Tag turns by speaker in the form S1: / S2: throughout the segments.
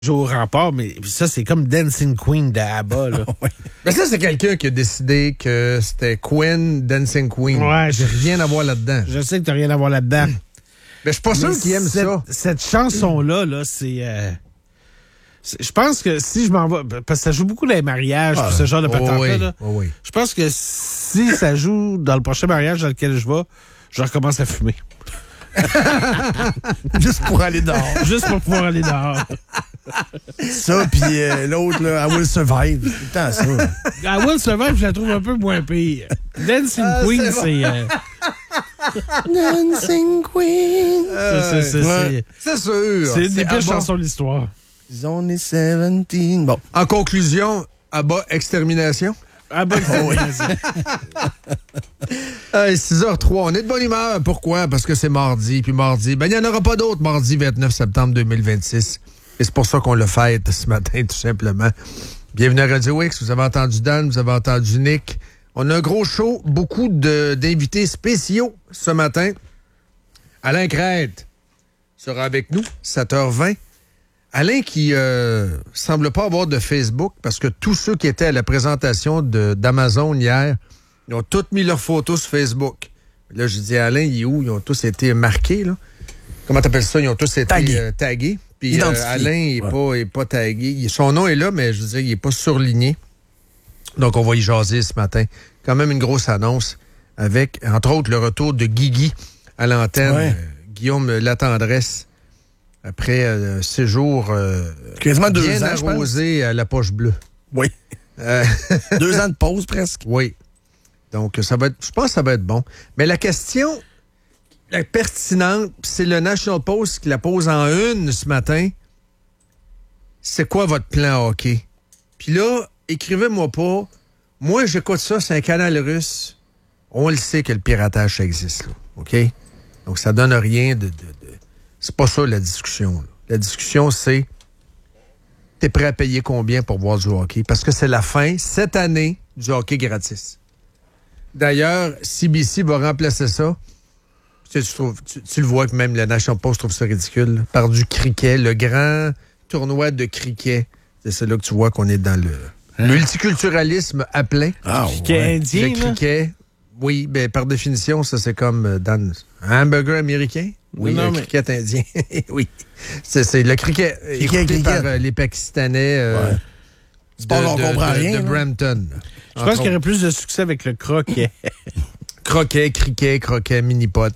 S1: au rempart, mais ça, c'est comme Dancing Queen de ABBA, là.
S2: Oui. Mais ça, c'est quelqu'un qui a décidé que c'était Queen, Dancing Queen.
S1: Ouais,
S2: j'ai rien à voir là-dedans.
S1: Je sais que t'as rien à voir là-dedans.
S2: Mais je suis pas sûr qu'il aime ça.
S1: Cette chanson-là, là, c'est... je pense que si je m'en vais... Parce que ça joue beaucoup dans les mariages, puis ce genre de patente-là. Là,
S2: oui.
S1: Je pense que si ça joue dans le prochain mariage dans lequel je vais, je recommence à fumer.
S2: Juste pour aller dehors.
S1: Juste pour pouvoir aller dehors.
S3: Ça, puis l'autre, là, I Will Survive. Tout le temps ça.
S1: I Will Survive, je la trouve un peu moins pire. Dancing Queen, c'est...
S3: Dancing Queen.
S2: C'est sûr.
S1: C'est une des pires chansons de l'histoire.
S3: It's only 17. Bon.
S2: En conclusion, ABBA Extermination.
S1: ABBA Extermination.
S2: 6h03, on est de bonne humeur. Pourquoi? Parce que c'est mardi. Puis mardi, il n'y en aura pas d'autre mardi 29 septembre 2026. Et c'est pour ça qu'on le fête ce matin, tout simplement. Bienvenue à Radio X. Vous avez entendu Dan, vous avez entendu Nick. On a un gros show, beaucoup d'invités spéciaux ce matin. Alain Crête sera avec nous, 7h20. Alain qui semble pas avoir de Facebook parce que tous ceux qui étaient à la présentation d'Amazon hier, ils ont tous mis leurs photos sur Facebook. Là, je dis, Alain, il est où? Ils ont tous été marqués, là. Comment t'appelles ça? Ils ont tous été tagués. Puis Alain, il est pas tagué. Son nom est là, mais je veux dire, il est pas surligné. Donc, on va y jaser ce matin. Quand même une grosse annonce avec, entre autres, le retour de Guigui à l'antenne.
S3: Ouais.
S2: Guillaume Latendresse, après un séjour
S3: quasiment 2
S2: bien
S3: ans,
S2: arrosé à la poche bleue.
S3: Oui. 2 ans de pause, presque.
S2: Oui. Donc, je pense que ça va être bon. Mais la question pertinente, c'est le National Post qui la pose en une ce matin. C'est quoi votre plan hockey? Puis là, écrivez-moi pas. Moi, j'écoute ça, c'est un canal russe. On le sait que le piratage, ça existe, là. OK? Donc, ça donne rien de... C'est pas ça, la discussion, là. La discussion, c'est... T'es prêt à payer combien pour voir du hockey? Parce que c'est la fin, cette année, du hockey gratis. D'ailleurs, CBC va remplacer ça. Tu le vois que même la National Post trouve ça ridicule, là, par du cricket, le grand tournoi de cricket. C'est là que tu vois qu'on est dans le multiculturalisme à plein.
S3: Ah,
S1: Cricket indien,
S2: le cricket, oui, ben, par définition, ça c'est comme dans un hamburger américain. Oui,
S1: non,
S2: le cricket indien. Oui. C'est le cricket écouté par les Pakistanais de Brampton.
S1: Je pense qu'il y aurait plus de succès avec le croquet.
S2: Croquet, mini-pot.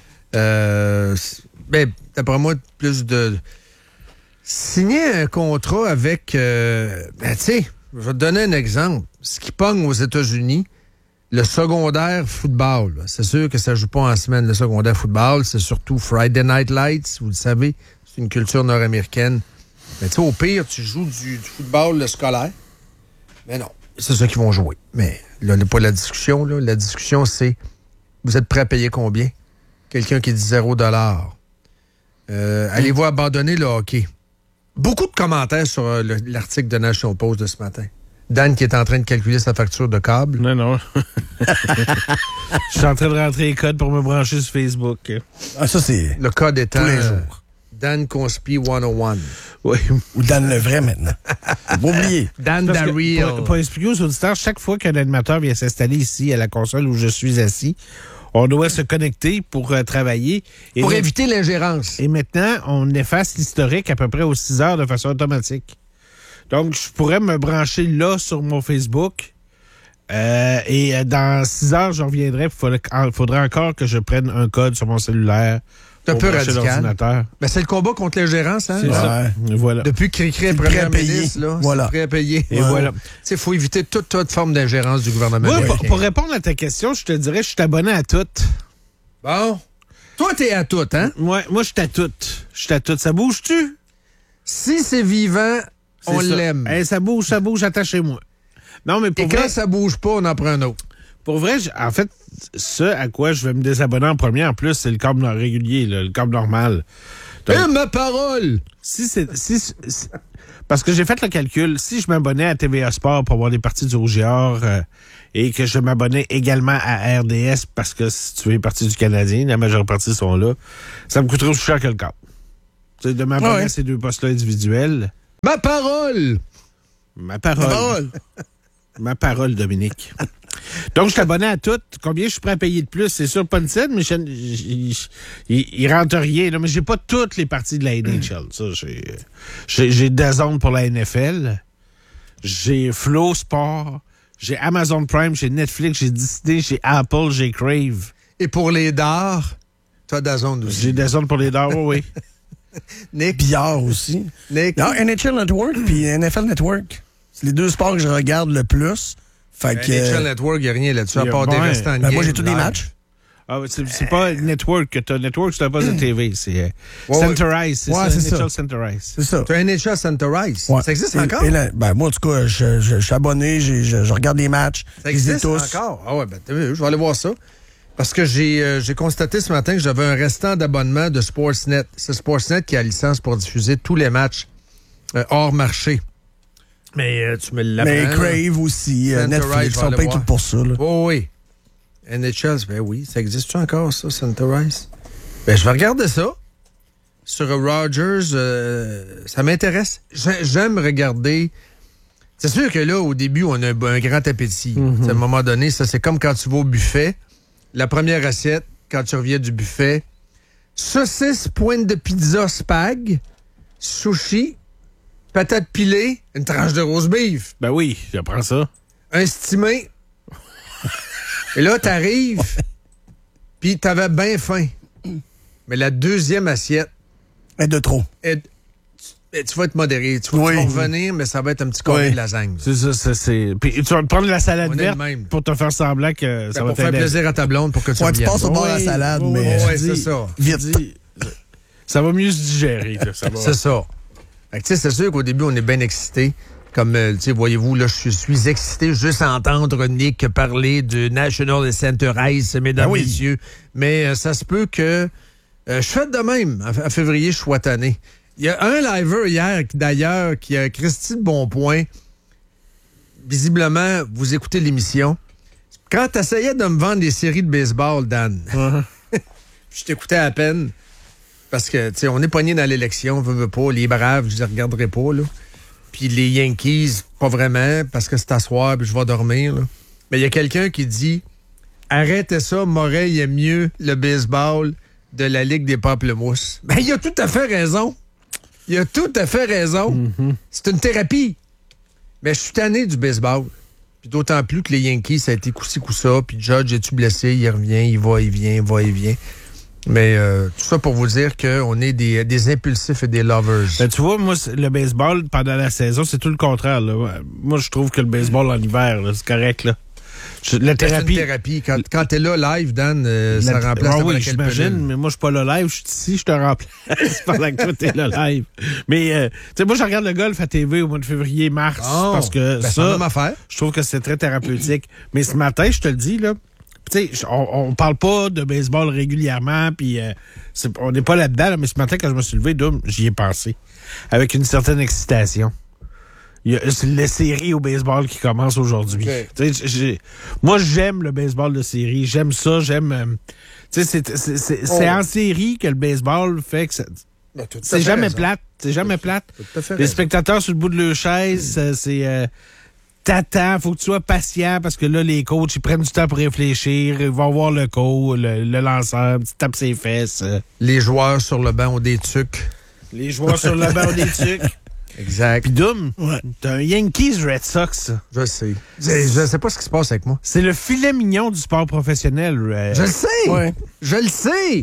S2: Ben, d'après moi, plus de... Signer un contrat avec... tu sais, je vais te donner un exemple. Ce qui pogne aux États-Unis, le secondaire football. Là. C'est sûr que ça joue pas en semaine, le secondaire football. C'est surtout Friday Night Lights, vous le savez. C'est une culture nord-américaine. Mais tu sais, au pire, tu joues du football le scolaire. Mais non, c'est ça qu'ils vont jouer. Mais là, pas la discussion. Là. La discussion, c'est, vous êtes prêt à payer combien? Quelqu'un qui dit $0. Allez-vous abandonner le hockey? Beaucoup de commentaires sur l'article de National Post de ce matin. Dan qui est en train de calculer sa facture de câble.
S1: Non. Je suis en train de rentrer les codes pour me brancher sur Facebook.
S3: Ah, ça, c'est...
S2: Le code étant...
S3: tous les jours.
S2: Dan Conspi 101.
S1: Oui.
S3: Ou Dan le vrai, maintenant. Faut pas oublier.
S2: Dan the real.
S1: Pour expliquer aux auditeurs, chaque fois qu'un animateur vient s'installer ici à la console où je suis assis, on doit se connecter pour travailler. Et
S2: pour éviter l'ingérence.
S1: Et maintenant, on efface l'historique à peu près aux 6 heures de façon automatique. Donc, je pourrais me brancher là sur mon Facebook. Et dans 6 heures, je reviendrai. Il faudrait encore que je prenne un code sur mon cellulaire.
S2: C'est un peu radical.
S1: Ben,
S2: c'est le combat contre l'ingérence, hein?
S1: C'est ça. Voilà.
S2: Depuis que Cricri est premier ministre, là,
S3: voilà.
S2: c'est prêt à payer.
S1: Et voilà.
S2: Il faut éviter toute forme d'ingérence du gouvernement américain.
S1: Pour répondre à ta question, je te dirais, je suis abonné à toutes.
S2: Bon. Toi, t'es à toutes, hein?
S1: Ouais, moi, je suis à toutes. Ça bouge-tu?
S2: Si c'est vivant, on l'aime.
S1: Hey, ça bouge, attachez-moi. Non, mais pour
S2: vrai, quand ça bouge pas, on en prend un autre.
S1: Pour vrai, en fait, ce à quoi je vais me désabonner en premier, en plus, c'est le câble régulier, là, le câble normal.
S2: Donc, ma parole!
S1: Parce que j'ai fait le calcul, si je m'abonnais à TVA Sport pour voir des parties du Rouge et Or, et que je m'abonnais également à RDS parce que si tu veux les parties du Canadien, la majeure partie sont là, ça me coûterait aussi cher que le câble. De m'abonner à ces deux postes-là individuels.
S2: Ma parole!
S1: Ma parole. Ma parole, Dominique. Donc, je suis abonné à toutes. Combien je suis prêt à payer de plus? C'est sûr, pas une scène, mais il rentre rien. Là, mais j'ai pas toutes les parties de la NHL. Ça, j'ai DAZN pour la NFL. J'ai Flow Sport. J'ai Amazon Prime. J'ai Netflix. J'ai Disney. J'ai Apple. J'ai Crave.
S2: Et pour les dards, toi, DAZN aussi.
S1: J'ai DAZN pour les dards, oui.
S2: Nick.
S3: Billard aussi.
S2: Nick.
S3: Non, NHL Network puis NFL Network. C'est les deux sports que je regarde le plus. Fait que.
S2: NHL Network, il n'y a rien là-dessus, à part des
S1: Ben,
S2: restants de
S3: Ben, moi,
S2: game
S3: j'ai tous les
S2: live.
S3: matchs.
S1: Ah, c'est pas Network que t'as. Network, c'est un poste de TV. C'est Centerize. C'est
S3: Ouais,
S1: ça,
S3: c'est ça.
S1: NHL Centerize.
S3: C'est ça.
S2: Tu as un NHL Centerize.
S3: Ouais.
S2: Ça existe
S3: Et-
S2: encore?
S3: et ben, moi, en tout cas, je suis abonné, je regarde les matchs.
S2: Ça
S3: je les ai
S2: existe
S3: tous.
S2: encore? Ah ouais, ben, t'as vu, je vais aller voir ça. Parce que j'ai constaté ce matin que j'avais un restant d'abonnement de Sportsnet. C'est Sportsnet qui a la licence pour diffuser tous les matchs hors marché. Mais tu me l'apprends.
S3: Mais
S2: là.
S3: Crave aussi,
S2: Centerize,
S3: Netflix,
S2: je vais
S3: on
S2: aller
S3: paye
S2: voir.
S3: tout pour ça. Là.
S2: Oh, oui. NHL, ben oui. Ça existe-tu encore, ça, Centerize? Ben, je vais regarder ça. Sur Rogers, ça m'intéresse. J'aime regarder. C'est sûr que là, au début, on a un grand appétit. À un moment donné, ça, c'est comme quand tu vas au buffet. La première assiette, quand tu reviens du buffet, saucisse, pointe de pizza spag, sushi, patate pilée, une tranche de roast beef,
S1: Ben oui, j'apprends ça.
S2: un stimé. Et là, t'arrives, puis t'avais bien faim. Mais la deuxième assiette,
S3: Mais de trop.
S2: tu vas être modéré. Tu vas
S3: Oui.
S2: revenir, mais ça va être un petit carré
S3: Oui.
S2: de lasagne.
S1: C'est ça, c'est. Puis tu vas te prendre la salade
S2: On est le
S1: verte
S2: même.
S1: pour te faire semblant que ça
S2: Ben,
S1: va
S2: pour faire
S1: t'aider.
S2: plaisir à ta blonde pour que tu
S3: Ouais, tu
S2: reviennes.
S3: passes au bord de la
S1: Oui,
S3: salade,
S1: oui,
S3: mais.
S2: ouais, c'est ça.
S3: Vite.
S1: Ça va mieux se digérer. Là, ça va.
S2: C'est ça. Fait que, tu sais, c'est sûr qu'au début, on est bien excité. Comme, tu sais, voyez-vous, là, je suis excité juste à entendre Nick parler du National Center Ice, mesdames,
S3: Ben oui.
S2: messieurs. Mais ça se peut que je fête de même. En février, je sois tanné. Il y a un liver hier, d'ailleurs, qui a Christy de Bonpoint. Visiblement, vous écoutez l'émission. Quand tu essayais de me vendre des séries de baseball, Dan, je t'écoutais à peine. Parce que, tu sais, on est pogné dans l'élection, on veut pas. Les Braves, je les regarderai pas, là. Puis les Yankees, pas vraiment, parce que c'est à soir, puis je vais dormir, là. Mais il y a quelqu'un qui dit arrêtez ça, Morel aime mieux le baseball de la Ligue des Pamplemousses. Ben, il a tout à fait raison. Il a tout à fait raison. C'est une thérapie. Mais je suis tanné du baseball. Puis d'autant plus que les Yankees, ça a été coup-ci, coup-ça. Puis Judge, es-tu blessé? Il revient, il va, il vient, il va, il vient. Mais tout ça pour vous dire qu'on est des impulsifs et des lovers.
S1: Ben, tu vois, moi, le baseball, pendant la saison, c'est tout le contraire. Là. Ouais. Moi, je trouve que le baseball en hiver, là, c'est correct. Là. La
S2: C'est une
S1: thérapie.
S2: thérapie. Quand t'es là live, Dan, ça remplace
S1: Ah
S2: n'importe
S1: oui,
S2: quelle
S1: j'imagine,
S2: pilule.
S1: mais moi, je suis pas là live. Je suis ici, je te remplace pendant que toi, t'es là live. Mais, tu sais, moi, je regarde le golf à TV au mois de février, mars,
S2: Bon,
S1: parce que
S2: ben, c'est
S1: ça,
S2: la même affaire.
S1: je trouve que c'est très thérapeutique. Mais ce matin, je te le dis, là, tu sais, on parle pas de baseball régulièrement, puis on n'est pas là-dedans, là, mais ce matin, quand je me suis levé, j'y ai pensé. Avec une certaine excitation. C'est la série au baseball qui commence aujourd'hui.
S2: Okay.
S1: Tu sais, moi, j'aime le baseball de série. J'aime ça, j'aime... tu sais, c'est en série que le baseball fait que
S2: Ben, tout à
S1: c'est
S2: fait
S1: jamais
S2: raison.
S1: plate. C'est jamais plate.
S2: Tout à fait
S1: Les
S2: raison.
S1: spectateurs sur le bout de leur chaise, c'est... t'attends, faut que tu sois patient parce que là, les coachs, ils prennent du temps pour réfléchir. Ils vont voir le coach, le lanceur, tu tapes ses fesses.
S2: Les joueurs sur le banc ont des tucs.
S1: Les joueurs sur le banc des trucs.
S2: Exact.
S1: Puis Doom, t'as un Yankees Red Sox.
S2: Je sais. Je sais pas ce qui se passe avec moi.
S1: C'est le filet mignon du sport professionnel.
S2: Je le sais.
S3: Ouais.
S2: Je le sais.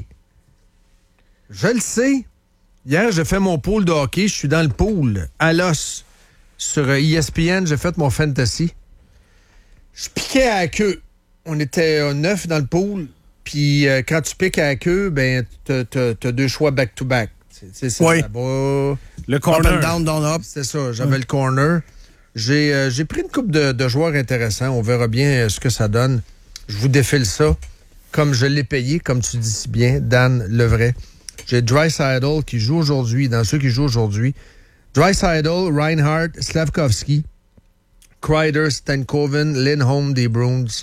S2: Je le sais. Hier, j'ai fait mon pool de hockey. Je suis dans le pool à l'os. Sur ESPN, j'ai fait mon fantasy. Je piquais à la queue. On était 9 dans le pool. Puis quand tu piques à la queue, ben t'as deux choix back-to-back. C'est ça.
S3: Oui.
S2: Là-bas.
S1: Le
S3: Up
S1: corner.
S3: and down, down, up.
S2: C'est ça, j'avais le corner. J'ai pris une couple de joueurs intéressants. On verra bien ce que ça donne. Je vous défile ça comme je l'ai payé, comme tu dis si bien, Dan Levray. J'ai Draisaitl qui joue aujourd'hui, dans ceux qui jouent aujourd'hui. Draisaitl, Reinhardt, Slavkovski, Kreider, Stankoven, Lindholm des Bruins,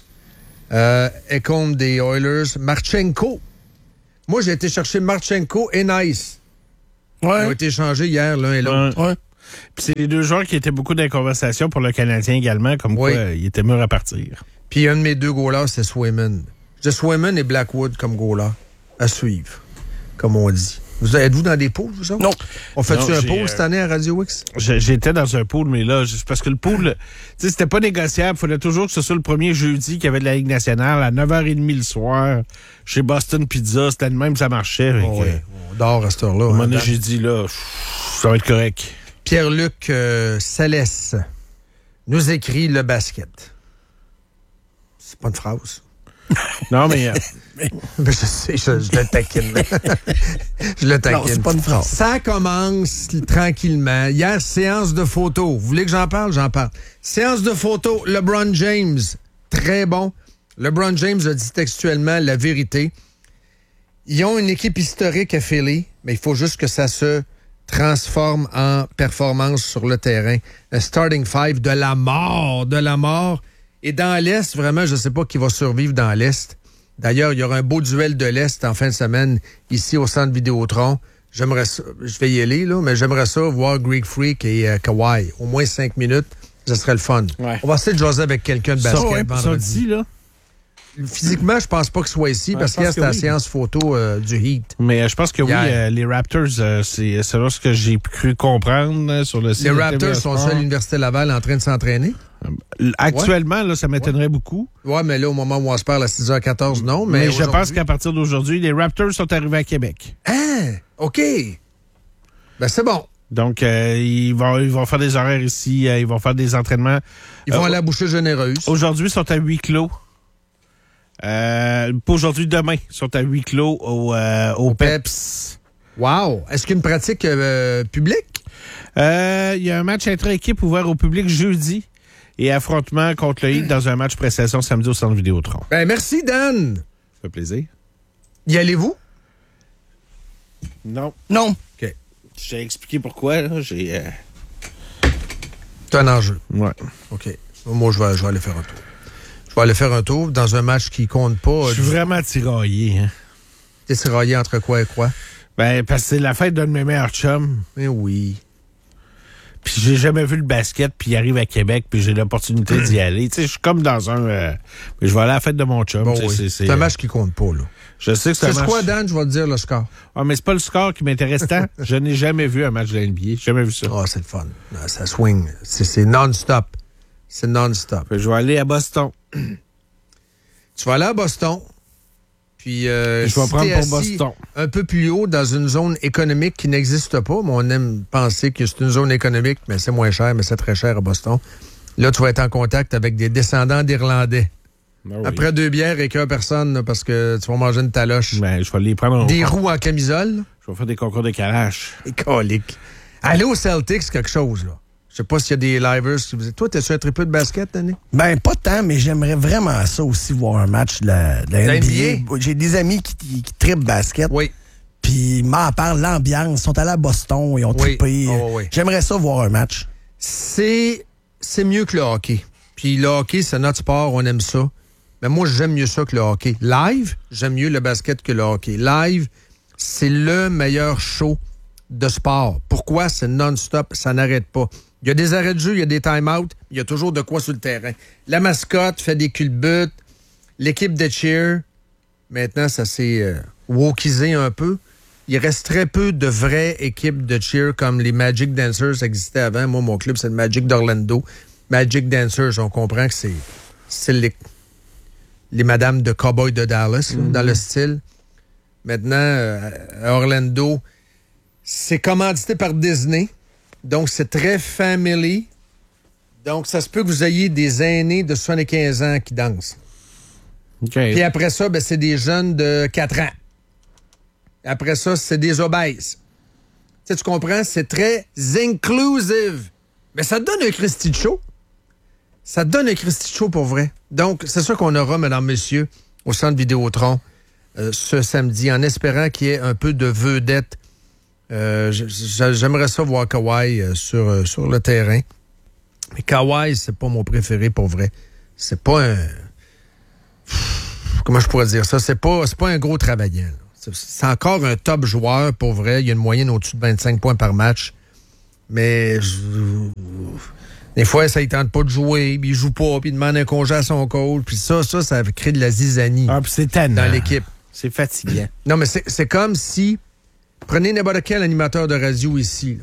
S2: Ekholm des Oilers, Marchenko. Moi, j'ai été chercher Marchenko et Nice. Ils ont
S3: Ouais.
S2: été échangés hier, l'un et l'autre.
S1: Ouais.
S3: Ouais.
S1: Puis c'est les deux joueurs qui étaient beaucoup dans la conversation pour le Canadien également, comme quoi il était mûr à partir.
S2: Puis un de mes deux goalers, c'est Swayman. J'ai Swayman et Blackwood comme goalers à suivre, comme on dit. Êtes-vous dans des pools, vous autres?
S3: Non.
S2: On fait-tu un pool cette année à Radio X?
S1: J'étais dans un pool, mais là, parce que le pool, c'était pas négociable. Il fallait toujours que ce soit le premier jeudi qu'il y avait de la Ligue nationale à 9h30 le soir, chez Boston Pizza. C'était de même, ça marchait.
S2: On dort à cette heure-là.
S1: À un moment donné, j'ai dit, là, ça va être correct.
S2: Pierre-Luc Salès nous écrit le basket. C'est pas une phrase.
S1: Non, mais...
S2: Je sais, je le taquine. Je le taquine.
S3: Non, c'est pas une phrase.
S2: Ça commence tranquillement. Hier, séance de photos. Vous voulez que j'en parle? J'en parle. Séance de photos. LeBron James, très bon. LeBron James a dit textuellement la vérité. Ils ont une équipe historique à Philly, mais il faut juste que ça se transforme en performance sur le terrain. Un starting five de la mort. Et dans l'Est, vraiment, je ne sais pas qui va survivre dans l'Est. D'ailleurs, il y aura un beau duel de l'Est en fin de semaine, ici au Centre Vidéotron. J'aimerais ça, je vais y aller, là, mais j'aimerais ça voir Greek Freak et Kawhi. Au moins 5 minutes, ça serait le fun.
S1: Ouais.
S2: On va essayer de jaser avec quelqu'un de basket vendredi.
S1: Là.
S2: Physiquement, je pense pas qu'il soit ici, parce qu'il y a la séance photo du Heat.
S1: Mais je pense que les Raptors, c'est selon ce que j'ai cru comprendre sur le site.
S2: Les Raptors sont à l'Université Laval en train de s'entraîner.
S1: Actuellement, là, ça m'étonnerait beaucoup.
S2: Oui, mais là, au moment où on se parle à 6h14, non.
S1: Mais je pense qu'à partir d'aujourd'hui, les Raptors sont arrivés à Québec.
S2: Ah, OK. Ben, c'est bon.
S1: Donc, ils vont faire des horaires ici, ils vont faire des entraînements.
S2: Ils vont aller à Boucher Généreuse.
S1: Aujourd'hui, ils sont à huis clos. Pas aujourd'hui, demain, ils sont à huis clos au PEPS.
S2: Wow! Est-ce qu'il y a une pratique publique?
S1: Il y a un match intra-équipe ouvert au public jeudi et affrontement contre le Heat dans un match pré-saison samedi au Centre Vidéotron.
S2: Ben, merci, Dan.
S1: Ça fait plaisir.
S2: Y allez-vous?
S1: Non.
S2: OK.
S1: Je t'ai expliqué pourquoi, là. C'est
S2: un enjeu.
S1: Ouais.
S2: OK. Moi, je vais aller faire un tour. Je vais aller faire un tour dans un match qui compte pas.
S1: Je suis vraiment tiraillé, hein.
S2: T'es tiraillé entre quoi et quoi?
S1: Ben, parce que c'est la fête d'un de mes meilleurs chums.
S2: Mais oui.
S1: Puis j'ai jamais vu le basket, puis il arrive à Québec, puis j'ai l'opportunité d'y aller. Tu sais, je suis comme dans un... mais je vais aller à la fête de mon chum.
S2: Bon, oui. C'est un match qui compte pas, là.
S1: Je sais que c'est un match...
S2: C'est quoi, Dan? Je vais te dire le score.
S1: Ah, mais c'est pas le score qui m'intéresse tant. Je n'ai jamais vu un match de NBA. Jamais vu ça.
S2: Ah, c'est le fun. Ça swing. C'est non-stop. C'est non-stop.
S1: Je vais aller à Boston.
S2: Tu vas aller à Boston. Puis,
S1: je vais prendre pour Boston.
S2: Un peu plus haut dans une zone économique qui n'existe pas. Mais on aime penser que c'est une zone économique, mais c'est moins cher, mais c'est très cher à Boston. Là, tu vas être en contact avec des descendants d'Irlandais.
S1: Ben oui.
S2: Après 2 bières et qu'un personne, là, parce que tu vas manger une taloche.
S1: Ben, je vais les prendre.
S2: Des roues en camisole.
S1: Je vais faire des concours de calage.
S2: Et colique. Aller au Celtics, quelque chose, là. Je sais pas s'il y a des livers. Toi, t'es sur un triple de basket, Danny?
S3: Ben, pas tant, mais j'aimerais vraiment ça aussi, voir un match de la NBA. J'ai des amis qui trippent basket.
S2: Oui.
S3: Puis, ils m'en parlent, l'ambiance. Ils sont allés à Boston, ils ont trippé.
S2: Oui.
S3: J'aimerais ça voir un match.
S2: C'est mieux que le hockey. Puis le hockey, c'est notre sport, on aime ça. Mais moi, j'aime mieux ça que le hockey. Live, j'aime mieux le basket que le hockey. Live, c'est le meilleur show de sport. Pourquoi? C'est non-stop, ça n'arrête pas. Il y a des arrêts de jeu, il y a des time-out, il y a toujours de quoi sur le terrain. La mascotte fait des culbutes, l'équipe de cheer, maintenant, ça s'est wokisé un peu. Il reste très peu de vraies équipes de cheer comme les Magic Dancers existaient avant. Moi, mon club, c'est le Magic d'Orlando. Magic Dancers, on comprend que c'est les madames de Cowboys de Dallas, là, dans le style. Maintenant, à Orlando, c'est commandité par Disney. Donc, c'est très family. Donc, ça se peut que vous ayez des aînés de 75 ans qui dansent.
S1: Okay.
S2: Puis après ça, ben, c'est des jeunes de 4 ans. Après ça, c'est des obèses. Tu comprends? C'est très inclusive. Mais ça te donne un Christy de show. Ça te donne un Christy de show pour vrai. Donc, c'est ça qu'on aura, mesdames, messieurs, au Centre Vidéotron ce samedi, en espérant qu'il y ait un peu de vedette. J'aimerais ça voir Kawhi sur le terrain. Mais Kawhi, c'est pas mon préféré pour vrai. C'est pas un... Comment je pourrais dire ça? C'est pas un gros travaillant. Là. C'est encore un top joueur pour vrai. Il y a une moyenne au-dessus de 25 points par match. Mais des fois, ça ne tente pas de jouer, puis il joue pas, puis il demande un congé à son coach, puis ça crée de la zizanie
S1: puis c'est tannant.
S2: dans l'équipe.
S1: C'est fatigant.
S2: Non, mais c'est comme si... Prenez n'importe quel animateur de radio ici,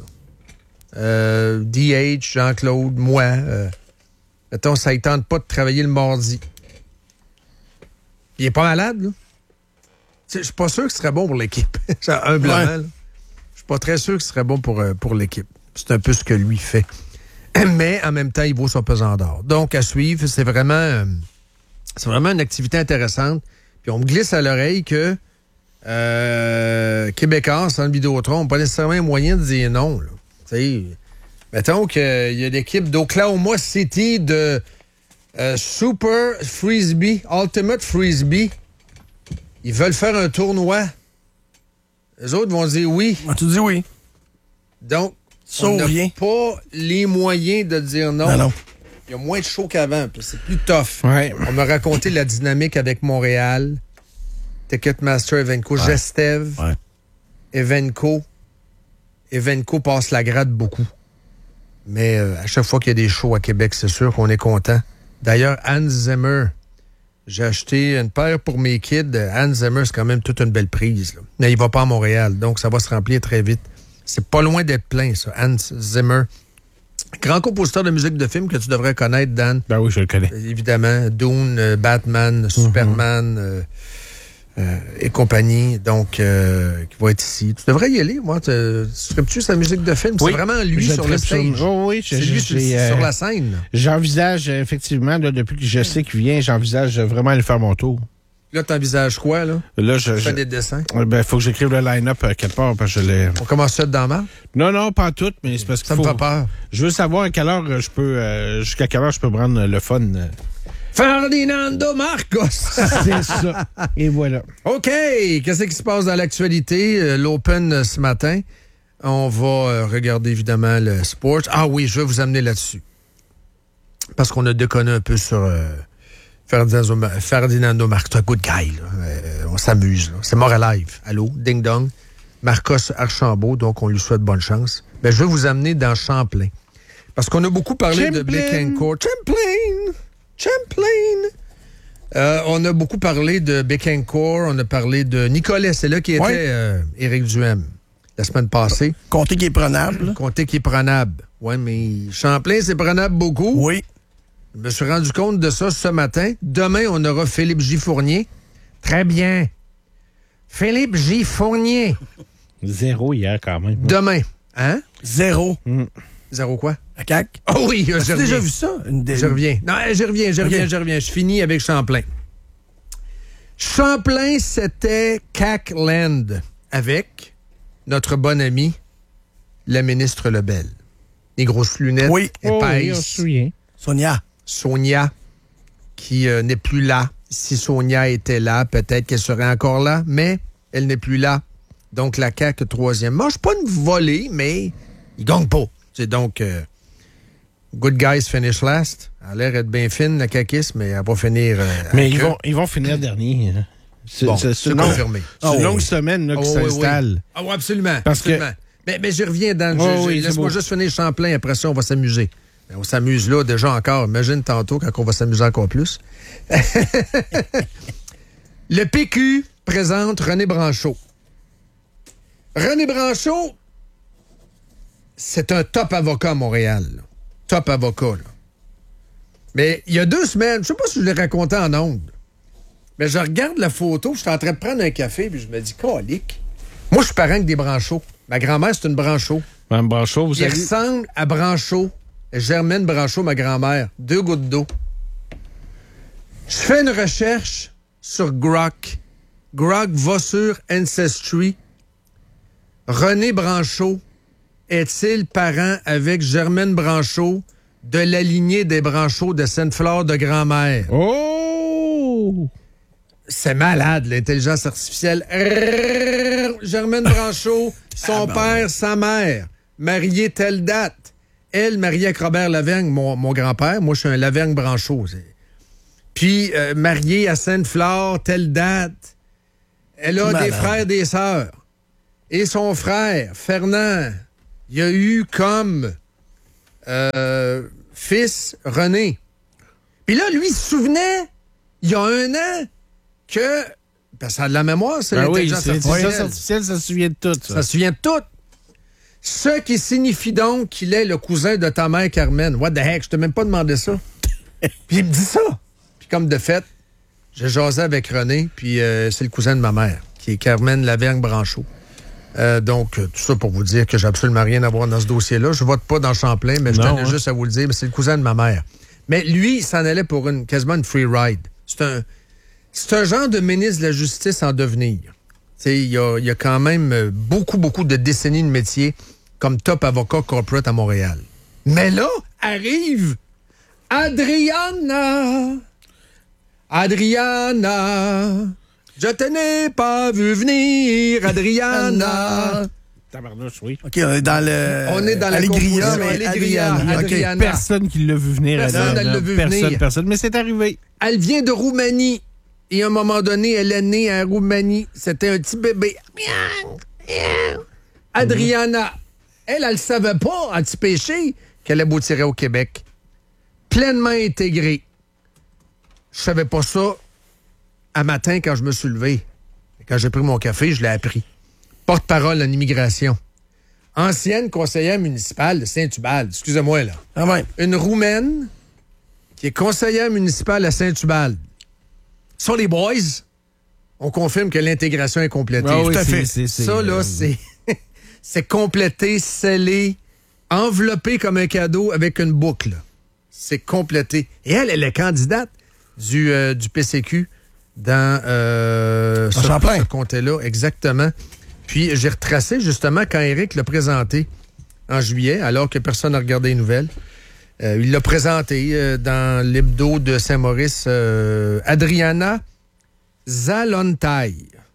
S2: là. DH, Jean-Claude, moi. Mettons, ça ne tente pas de travailler le mardi. Il est pas malade, là. Je suis pas sûr que ce serait bon pour l'équipe. Humblement, là. Je suis pas très sûr que ce serait bon pour l'équipe. C'est un peu ce que lui fait. Mais en même temps, il vaut son pesant d'or. Donc, à suivre, c'est vraiment une activité intéressante. Puis on me glisse à l'oreille que Québécois, sans le Vidéotron, n'ont pas nécessairement un moyen de dire non. Là. T'sais, mettons qu'il y a l'équipe d'Oklahoma City de Super Frisbee, Ultimate Frisbee. Ils veulent faire un tournoi. Les autres vont dire oui.
S3: Tu dis oui.
S2: Donc, on n'a pas les moyens de dire non.
S3: Non.
S2: Il y a moins de show qu'avant. C'est plus tough.
S1: Ouais.
S2: On m'a raconté la dynamique avec Montréal. Ticketmaster, Evenco, Gestev, Evenco. Evenco passe la grade beaucoup. Mais à chaque fois qu'il y a des shows à Québec, c'est sûr qu'on est content. D'ailleurs, Hans Zimmer, j'ai acheté une paire pour mes kids. Hans Zimmer, c'est quand même toute une belle prise. Là. Mais il va pas à Montréal, donc ça va se remplir très vite. C'est pas loin d'être plein, ça. Hans Zimmer. Grand compositeur de musique de film que tu devrais connaître, Dan.
S1: Ben oui, je le connais.
S2: Évidemment. Dune, Batman, Superman et compagnie. Donc, qui va être ici. Tu devrais y aller, moi. Tu serais-tu sa musique de film?
S1: Oui.
S2: C'est vraiment lui sur le stage.
S1: Oui,
S2: c'est lui sur la scène.
S1: J'envisage, effectivement, là, depuis que je sais qu'il vient, j'envisage vraiment aller faire mon tour.
S2: Là, t'envisages quoi, là?
S1: Là,
S2: tu fais des dessins?
S1: Ben, faut que j'écrive le line-up quelque part, parce que je l'ai...
S2: On commence ça dedans, mal?
S1: Non, pas tout, mais c'est parce que
S2: ça me fait peur.
S1: Je veux savoir à quelle heure je peux... jusqu'à quelle heure je peux prendre le fun.
S2: Ferdinando Marcos!
S1: C'est ça. Et voilà.
S2: OK. Qu'est-ce qui se passe dans l'actualité? L'Open ce matin. On va regarder, évidemment, le sport. Ah oui, je vais vous amener là-dessus. Parce qu'on a déconné un peu sur... Ferdinando Marcos, c'est un good guy. On s'amuse. Là. C'est mort à live. Allô? Ding dong. Marcos Archambault, donc on lui souhaite bonne chance. Ben, je vais vous amener dans Champlain. Parce qu'on a beaucoup parlé de Bécancour. Champlain! On a beaucoup parlé de Bécancour. On a parlé de Nicolet. C'est là qui était Éric Duhem la semaine passée.
S3: Comté qui est prenable.
S2: Comté qui est prenable. Oui, mais Champlain, c'est prenable beaucoup.
S3: Oui.
S2: Je me suis rendu compte de ça ce matin. Demain, on aura Philippe J. Fournier. Très bien. Philippe J. Fournier.
S1: 0 hier, quand même.
S2: Demain. Hein?
S3: 0.
S2: 0 quoi?
S3: La CAQ?
S2: Oh oui, je reviens.
S3: As-tu déjà vu ça?
S2: Je reviens. Non, je reviens. Je finis avec Champlain. Champlain, c'était CAQ-Land avec notre bonne amie, la ministre Lebel. Les grosses lunettes épaisses.
S1: Oui, on se souvient.
S2: Sonia, qui n'est plus là. Si Sonia était là, peut-être qu'elle serait encore là, mais elle n'est plus là. Donc, la CAQ, troisième. Mange pas une volée, mais il gagne pas. C'est donc good guys finish last. Elle a l'air d'être bien fine, la CAQiste, mais elle va finir...
S1: mais ils vont finir dernier. C'est
S2: confirmé.
S1: C'est une longue semaine là, qui s'installe.
S2: Oui. Ah oui, absolument.
S1: Parce que...
S2: Mais je reviens dans... Laisse-moi juste finir Champlain, après ça, on va s'amuser. On s'amuse là déjà encore. Imagine tantôt quand on va s'amuser encore plus. Le PQ présente René Branchot. René Branchot, c'est un top avocat à Montréal. Là. Top avocat. Là. Mais il y a 2 semaines, je ne sais pas si je l'ai raconté en ondes, mais je regarde la photo, je suis en train de prendre un café, puis je me dis, calique. Moi, je suis parent avec des Branchots. Ma grand-mère, c'est une Branchot.
S1: Mme Branchot, vous savez...
S2: Il ressemble à Branchot. Germaine Branchot, ma grand-mère. 2 gouttes d'eau. Je fais une recherche sur Grok. Grok va sur Ancestry. René Branchot est-il parent avec Germaine Branchot de la lignée des Branchot de Sainte-Flore de grand-mère?
S1: Oh!
S2: C'est malade, l'intelligence artificielle. Germaine Branchot, son père, sa mère. Marié telle date. Elle, mariée avec Robert Lavergne, mon grand-père. Moi, je suis un Lavergne-Branchot. Puis, mariée à Sainte-Flore, telle date. Elle a des frères, des sœurs. Et son frère, Fernand, il a eu comme fils René. Puis là, lui, il se souvenait, il y a 1 an, que... Parce que ça a de la mémoire, c'est l'intelligence
S1: artificielle, ça se souvient de tout.
S2: Ça se souvient de tout. Ce qui signifie donc qu'il est le cousin de ta mère, Carmen. What the heck? Je t'ai même pas demandé ça. Puis il me dit ça. Puis comme de fait, j'ai jasé avec René, puis c'est le cousin de ma mère, qui est Carmen Lavergne-Branchot. Donc, tout ça pour vous dire que j'ai absolument rien à voir dans ce dossier-là. Je vote pas dans Champlain, mais je tenais juste à vous le dire, mais c'est le cousin de ma mère. Mais lui, il s'en allait pour quasiment une free ride. C'est un genre de ministre de la Justice en devenir. Il y a quand même beaucoup de décennies de métier comme top avocat corporate à Montréal. Mais là, arrive Adriana. Je te n'ai pas vu venir, Adriana.
S1: Tabarnouche, oui.
S3: OK, on est dans
S2: Allegria, mais Adriana.
S1: Okay. Personne qui l'a vu venir. Personne. Mais c'est arrivé.
S2: Elle vient de Roumanie. Et à un moment donné, elle est née en Roumanie. C'était un petit bébé. Adriana, elle ne savait pas, un petit péché, qu'elle aboutirait au Québec. Pleinement intégrée. Je savais pas ça à matin quand je me suis levé. Quand j'ai pris mon café, je l'ai appris. Porte-parole en immigration. Ancienne conseillère municipale de Saint-Ubald. Excusez-moi, là.
S3: Ah ouais.
S2: Une Roumaine qui est conseillère municipale à Saint-Ubald. Sur les boys, on confirme que l'intégration est complétée.
S1: Ah oui,
S2: tout à fait.
S1: Ça,
S2: là, c'est complété, scellé, enveloppé comme un cadeau avec une boucle. C'est complété. Et elle est candidate du PCQ dans ce comté-là, exactement. Puis j'ai retracé justement quand Éric l'a présenté en juillet, alors que personne n'a regardé les nouvelles. Il l'a présenté dans l'hebdo de Saint-Maurice. Adriana Zalontai.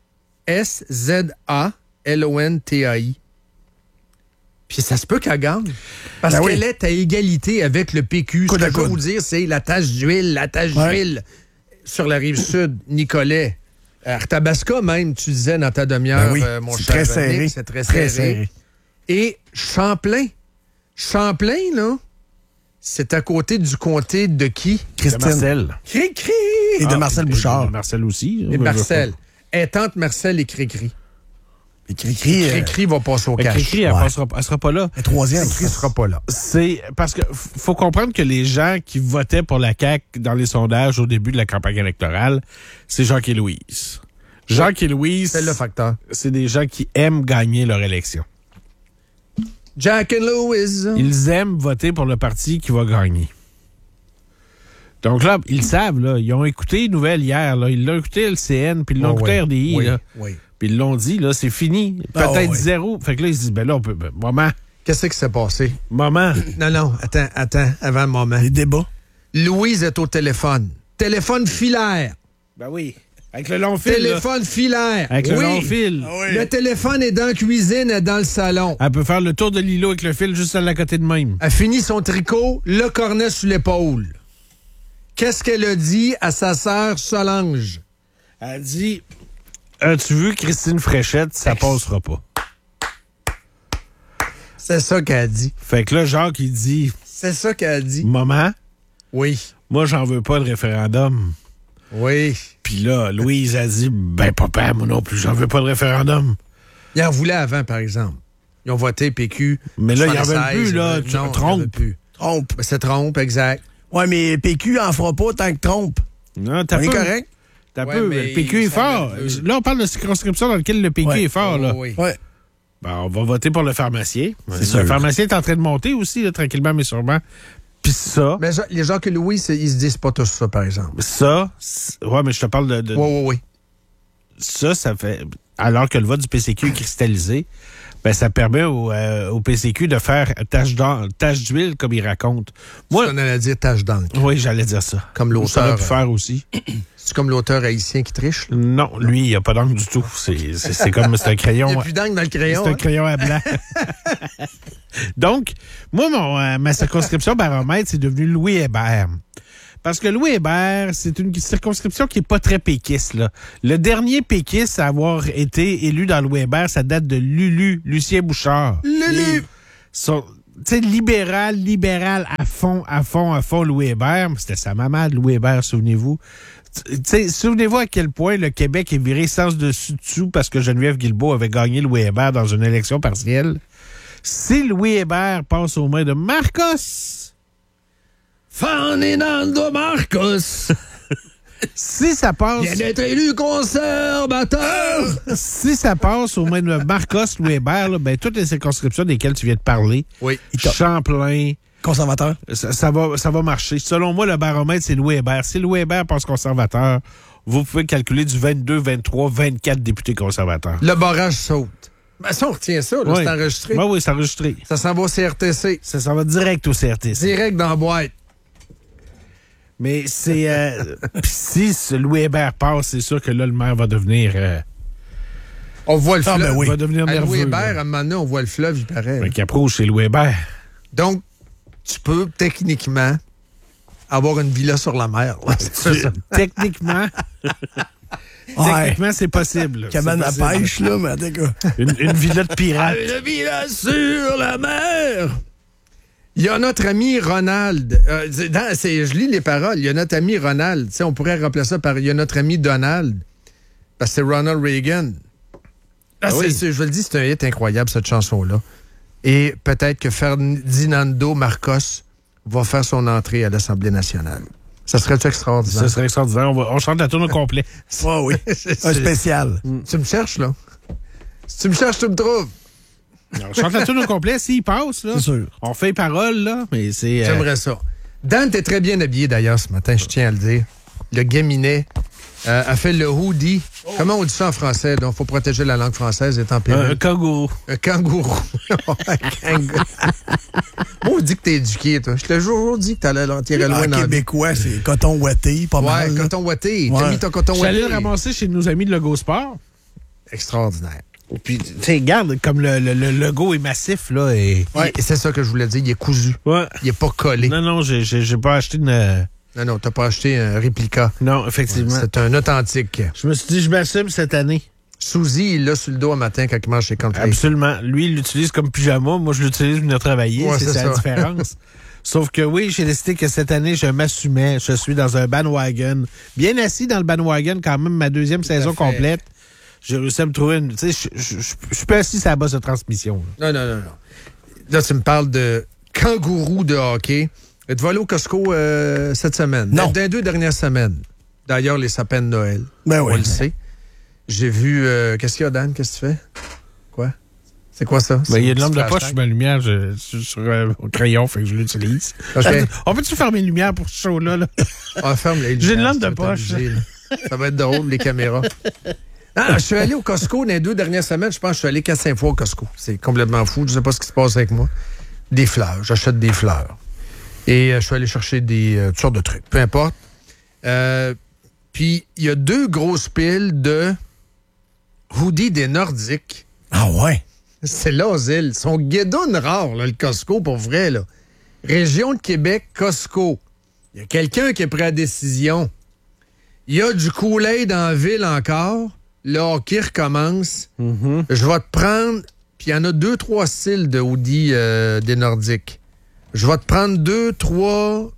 S2: S-Z-A-L-O-N-T-A-I. Puis ça se peut qu'elle gagne. Parce qu'elle est à égalité avec le PQ. Ce que je veux vous dire, c'est la tache d'huile. Sur la rive sud, Nicolet. Arthabasca, même, tu disais dans ta demi-heure, mon cher. C'est très serré. Et Champlain. Champlain, là, c'est à côté du comté de qui?
S1: Christine. De Marcel.
S2: Cri-cri!
S3: Et de Marcel Bouchard.
S1: De Marcel aussi.
S2: Et Marcel. Et tante Marcel et Cri-cri.
S3: Et Cri-cri
S2: va passer au cash.
S1: Cri-cri, elle sera pas là.
S3: Le troisième.
S2: Cri-cri sera pas là.
S1: C'est parce que faut comprendre que les gens qui votaient pour la CAQ dans les sondages au début de la campagne électorale, c'est Jacques et Louise. Jacques et Louise,
S2: c'est le facteur.
S1: C'est des gens qui aiment gagner leur élection.
S2: Jack and Louise.
S1: Ils aiment voter pour le parti qui va gagner. Donc là, ils savent, là, ils ont écouté les nouvelles hier, là, ils l'ont écouté LCN, puis ils l'ont écouté RDI, là. Puis ils l'ont dit, là, c'est fini. Peut-être 0. Fait que là, ils se disent, ben là, on peut. Moment.
S2: Qu'est-ce qui s'est passé?
S1: Moment.
S2: Non, attends, avant le moment.
S3: Les débats.
S2: Louise est au téléphone. Téléphone filaire.
S1: Ben oui. Avec le long fil.
S2: Téléphone filaire.
S1: Avec le long fil.
S2: Ah oui. Le téléphone est dans la cuisine, est dans le salon.
S1: Elle peut faire le tour de l'îlot avec le fil juste à la côté de même.
S2: Elle finit son tricot, le cornet sur l'épaule. Qu'est-ce qu'elle a dit à sa sœur Solange?
S1: Elle dit, as-tu vu Christine Fréchette? Ça passera pas.
S2: C'est ça qu'elle a dit.
S1: Fait que là, Jacques, il dit...
S2: C'est ça qu'elle a dit.
S1: Maman?
S2: Oui.
S1: Moi, j'en veux pas de référendum.
S2: Oui.
S1: Puis là, Louise a dit, ben papa, moi non plus, j'en veux pas de référendum.
S2: Ils en voulaient avant, par exemple. Ils ont voté PQ.
S1: Mais là, ils en veulent plus, là. Tu trompes.
S2: Trompe. C'est Trompe, exact.
S3: Ouais, mais PQ en fera pas tant que Trompe.
S1: Non, t'as peu.
S3: Correct.
S1: T'as peu. Le PQ est fort. Là, on parle de circonscription dans laquelle le PQ est fort, là.
S2: Oui.
S3: Ouais.
S1: Ben, on va voter pour le pharmacien.
S3: C'est
S1: le pharmacien est en train de monter aussi, là, tranquillement, mais sûrement. Puis ça...
S2: Mais les gens que Louis, ils se disent pas tous ça, par exemple.
S1: Ça, ouais, mais je te parle de...
S2: Oui.
S1: Ça fait... Alors que le vote du PCQ est cristallisé, ben ça permet au PCQ de faire tache d'huile, comme il raconte. Moi,
S2: on allait dire tache d'encre.
S1: Oui, j'allais dire ça.
S2: Comme l'auteur.
S1: Ça aurait pu faire aussi.
S2: C'est comme l'auteur haïtien qui triche? Là?
S1: Non, lui, il n'y a pas d'encre du tout. C'est comme... C'est un crayon...
S2: Il n'y a plus d'encre dans le crayon.
S1: C'est un crayon à blanc. Donc, moi, ma circonscription baromètre, c'est devenu Louis Hébert. Parce que Louis Hébert, c'est une circonscription qui n'est pas très péquiste, là. Le dernier péquiste à avoir été élu dans Louis Hébert, ça date de Lucien Bouchard.
S2: Lulu!
S1: libéral à fond, Louis Hébert. C'était sa maman, Louis Hébert, souvenez-vous. Souvenez-vous à quel point le Québec est viré sens dessus parce que Geneviève Guilbeault avait gagné Louis Hébert dans une élection partielle. Si Louis Hébert passe aux mains de Marcos,
S2: Ferdinando Marcos,
S1: si ça passe...
S2: vient d'être élu conservateur.
S1: Si ça passe aux mains de Marcos, Louis Hébert, là, ben, toutes les circonscriptions desquelles tu viens de parler,
S2: oui.
S1: Champlain...
S3: Conservateur?
S1: Ça va marcher. Selon moi, le baromètre, c'est Louis Hébert. Si Louis Hébert passe conservateur, vous pouvez calculer du 22, 23, 24 députés conservateurs.
S2: Le barrage saute. Ben, ça, on retient ça, là,
S1: oui.
S2: C'est enregistré.
S1: Oui, c'est enregistré.
S2: Ça s'en va au CRTC.
S1: Ça s'en va direct au CRTC.
S2: Direct dans la boîte.
S1: Mais c'est... si ce Louis Hébert passe, c'est sûr que là, le maire va devenir...
S2: on voit le fleuve.
S1: Ben oui. Va devenir nerveux.
S2: Louis Hébert,
S1: là.
S2: à un moment donné, on voit le fleuve, il paraît.
S1: Ben, qui approche, c'est Louis Hébert.
S2: Donc, tu peux, techniquement, avoir une villa sur la mer. Là.
S1: Techniquement... Techniquement, c'est possible. Là.
S3: Cabane à pêche, là, mais en tout cas.
S1: Une villa de pirate.
S2: Une villa sur la mer! Il y a notre ami Ronald. Je lis les paroles. Il y a notre ami Ronald. On pourrait remplacer ça par il y a notre ami Donald. Parce que c'est Ronald Reagan. Je le dis, c'est un hit incroyable, cette chanson-là. Et peut-être que Ferdinando Marcos va faire son entrée à l'Assemblée nationale. Ça serait-tu extraordinaire?
S1: Ça serait extraordinaire. On chante la tourne au complet.
S3: Oui. Un spécial.
S2: Tu me cherches, là? Si tu me cherches, tu me trouves.
S1: On chante la tourne au complet s'il passe, là.
S3: C'est sûr.
S1: On fait paroles, là, mais c'est...
S2: J'aimerais ça. Dan, t'es très bien habillé, d'ailleurs, ce matin, je tiens à le dire. Le Gaminet a fait le hoodie. Oh. Comment on dit ça en français? Donc, il faut protéger la langue française étant péril.
S1: Un kangourou.
S2: Un kangourou. Un kangourou. Moi, on dit que t'es éduqué, toi. Je t'ai toujours dit que t'allais tirer loin dans
S3: québécois, c'est coton ouaté, pas mal.
S2: Ouais, coton ouaté. T'as mis ton coton ouaté.
S1: J'allais le ramasser chez nos amis de Logo Sport.
S2: Extraordinaire.
S1: Puis, tu sais, regarde, comme le logo est massif, là. Et
S2: c'est ça que je voulais dire. Il est cousu.
S1: Ouais.
S2: Il est pas collé.
S1: Non, j'ai pas acheté une...
S2: Non, t'as pas acheté un réplica.
S1: Non, effectivement.
S2: C'est un authentique.
S1: Je me suis dit, je m'assume cette année.
S2: Suzy, il l'a sur le dos un matin quand il mange ses cornflakes.
S1: Absolument. Lui, il l'utilise comme pyjama. Moi, je l'utilise pour venir travailler.
S2: Ouais,
S1: c'est la différence. Sauf que oui, j'ai décidé que cette année, je m'assumais. Je suis dans un bandwagon. Bien assis dans le bandwagon, quand même, ma deuxième saison complète. J'ai réussi à me trouver une... Tu sais, je suis pas assis sur la base de transmission.
S2: Non. Là, tu me parles de kangourou de hockey. Tu vas aller au Costco cette semaine?
S3: Non.
S2: Dans les 2 dernières semaines. D'ailleurs, les sapins de Noël.
S3: Ben oui.
S2: On le sait. J'ai vu... qu'est-ce qu'il y a, Dan? Qu'est-ce que tu fais? Quoi? C'est quoi ça?
S1: Ben, il y a une lampe de poche sur ma lumière sur un crayon, fait que je l'utilise.
S2: Okay.
S1: On peut-tu fermer les lumières pour ce show-là? Là?
S2: Ferme les lumières.
S1: J'ai une lampe de poche.
S2: Ça va être drôle, les caméras. Je suis allé au Costco dans les 2 dernières semaines. Je pense que je suis allé 4-5 fois au Costco. C'est complètement fou. Je ne sais pas ce qui se passe avec moi. Des fleurs. J'achète des fleurs. Et je suis allé chercher toutes sortes de trucs. Peu importe. Puis, il y a 2 grosses piles de hoodies des Nordiques.
S3: Ah ouais?
S2: C'est l'asile. Ils sont guédounes rares, là, le Costco, pour vrai. Là. Région de Québec, Costco. Il y a quelqu'un qui a pris la décision. Il y a du Kool-Aid dans la ville encore. Le hockey recommence.
S1: Mm-hmm.
S2: Je vais te prendre... Puis il y en a 2-3 styles de hoodies des Nordiques. Je vais te prendre 2-3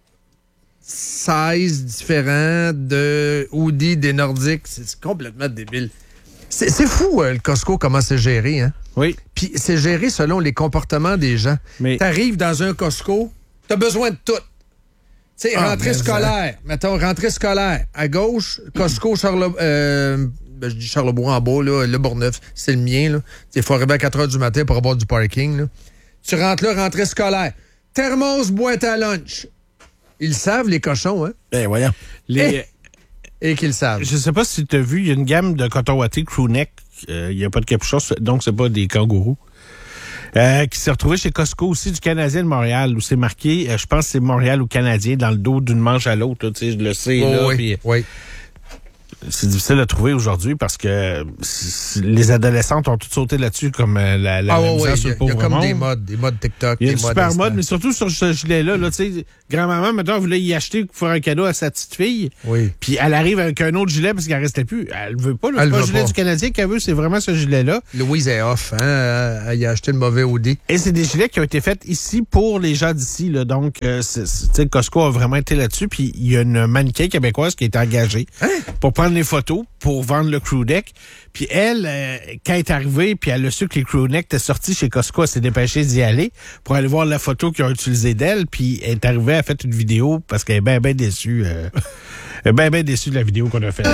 S2: sizes différents de hoodies des Nordiques. C'est complètement débile. C'est fou, le Costco, comment c'est géré, hein?
S1: Oui.
S2: Puis c'est géré selon les comportements des gens.
S1: Mais...
S2: T'arrives dans un Costco, t'as besoin de tout. Tu sais, rentrée scolaire. Mettons, rentrée scolaire. À gauche, Costco, je dis Charlebois en bas, là, le Bourgneuf, c'est le mien. Là. Il faut arriver à 4 h du matin pour avoir du parking. Là. Tu rentres là, rentrée scolaire. Thermos, boîte à lunch. Ils savent, les cochons, hein?
S3: Ben, voyons.
S2: Et qu'ils savent.
S1: Je sais pas si tu as vu, il y a une gamme de coton ouaté crewneck. Il n'y a pas de capuchon, donc c'est pas des kangourous. Qui s'est retrouvé chez Costco aussi du Canadien de Montréal, où c'est marqué, je pense que c'est Montréal ou Canadien, dans le dos d'une manche à l'autre. Tu sais, je le sais.
S2: Oh,
S1: là,
S2: oui,
S1: puis,
S2: oui.
S1: C'est difficile à trouver aujourd'hui parce que les adolescentes ont toutes sauté là-dessus comme la misère sur le pauvre
S2: il y a comme
S1: monde.
S2: des modes TikTok.
S1: Il y a une
S2: des modes
S1: super
S2: Insta.
S1: mode, mais surtout sur ce gilet-là. Là, tu sais, grand-maman, maintenant, voulait y acheter pour faire un cadeau à sa petite fille.
S2: Oui.
S1: Puis elle arrive avec un autre gilet parce qu'elle restait plus. Elle veut pas. Là, c'est
S2: Elle
S1: pas le
S2: veut
S1: gilet
S2: pas.
S1: du Canadien qu'elle veut, c'est vraiment ce gilet-là.
S2: Louise est off, hein? Elle a acheté le mauvais OD.
S1: Et c'est des gilets qui ont été faits ici pour les gens d'ici. Là. Donc, tu sais, Costco a vraiment été là-dessus. Puis il y a une mannequin québécoise qui a été engagée pour prendre les photos, pour vendre le crew neck. Puis elle, quand elle est arrivée, puis elle a su que les crew neck étaient sortis chez Costco, elle s'est dépêchée d'y aller pour aller voir la photo qu'ils ont utilisée d'elle. Puis elle est arrivée, elle a fait une vidéo parce qu'elle est bien déçue. Elle est bien déçue de la vidéo qu'on a faite.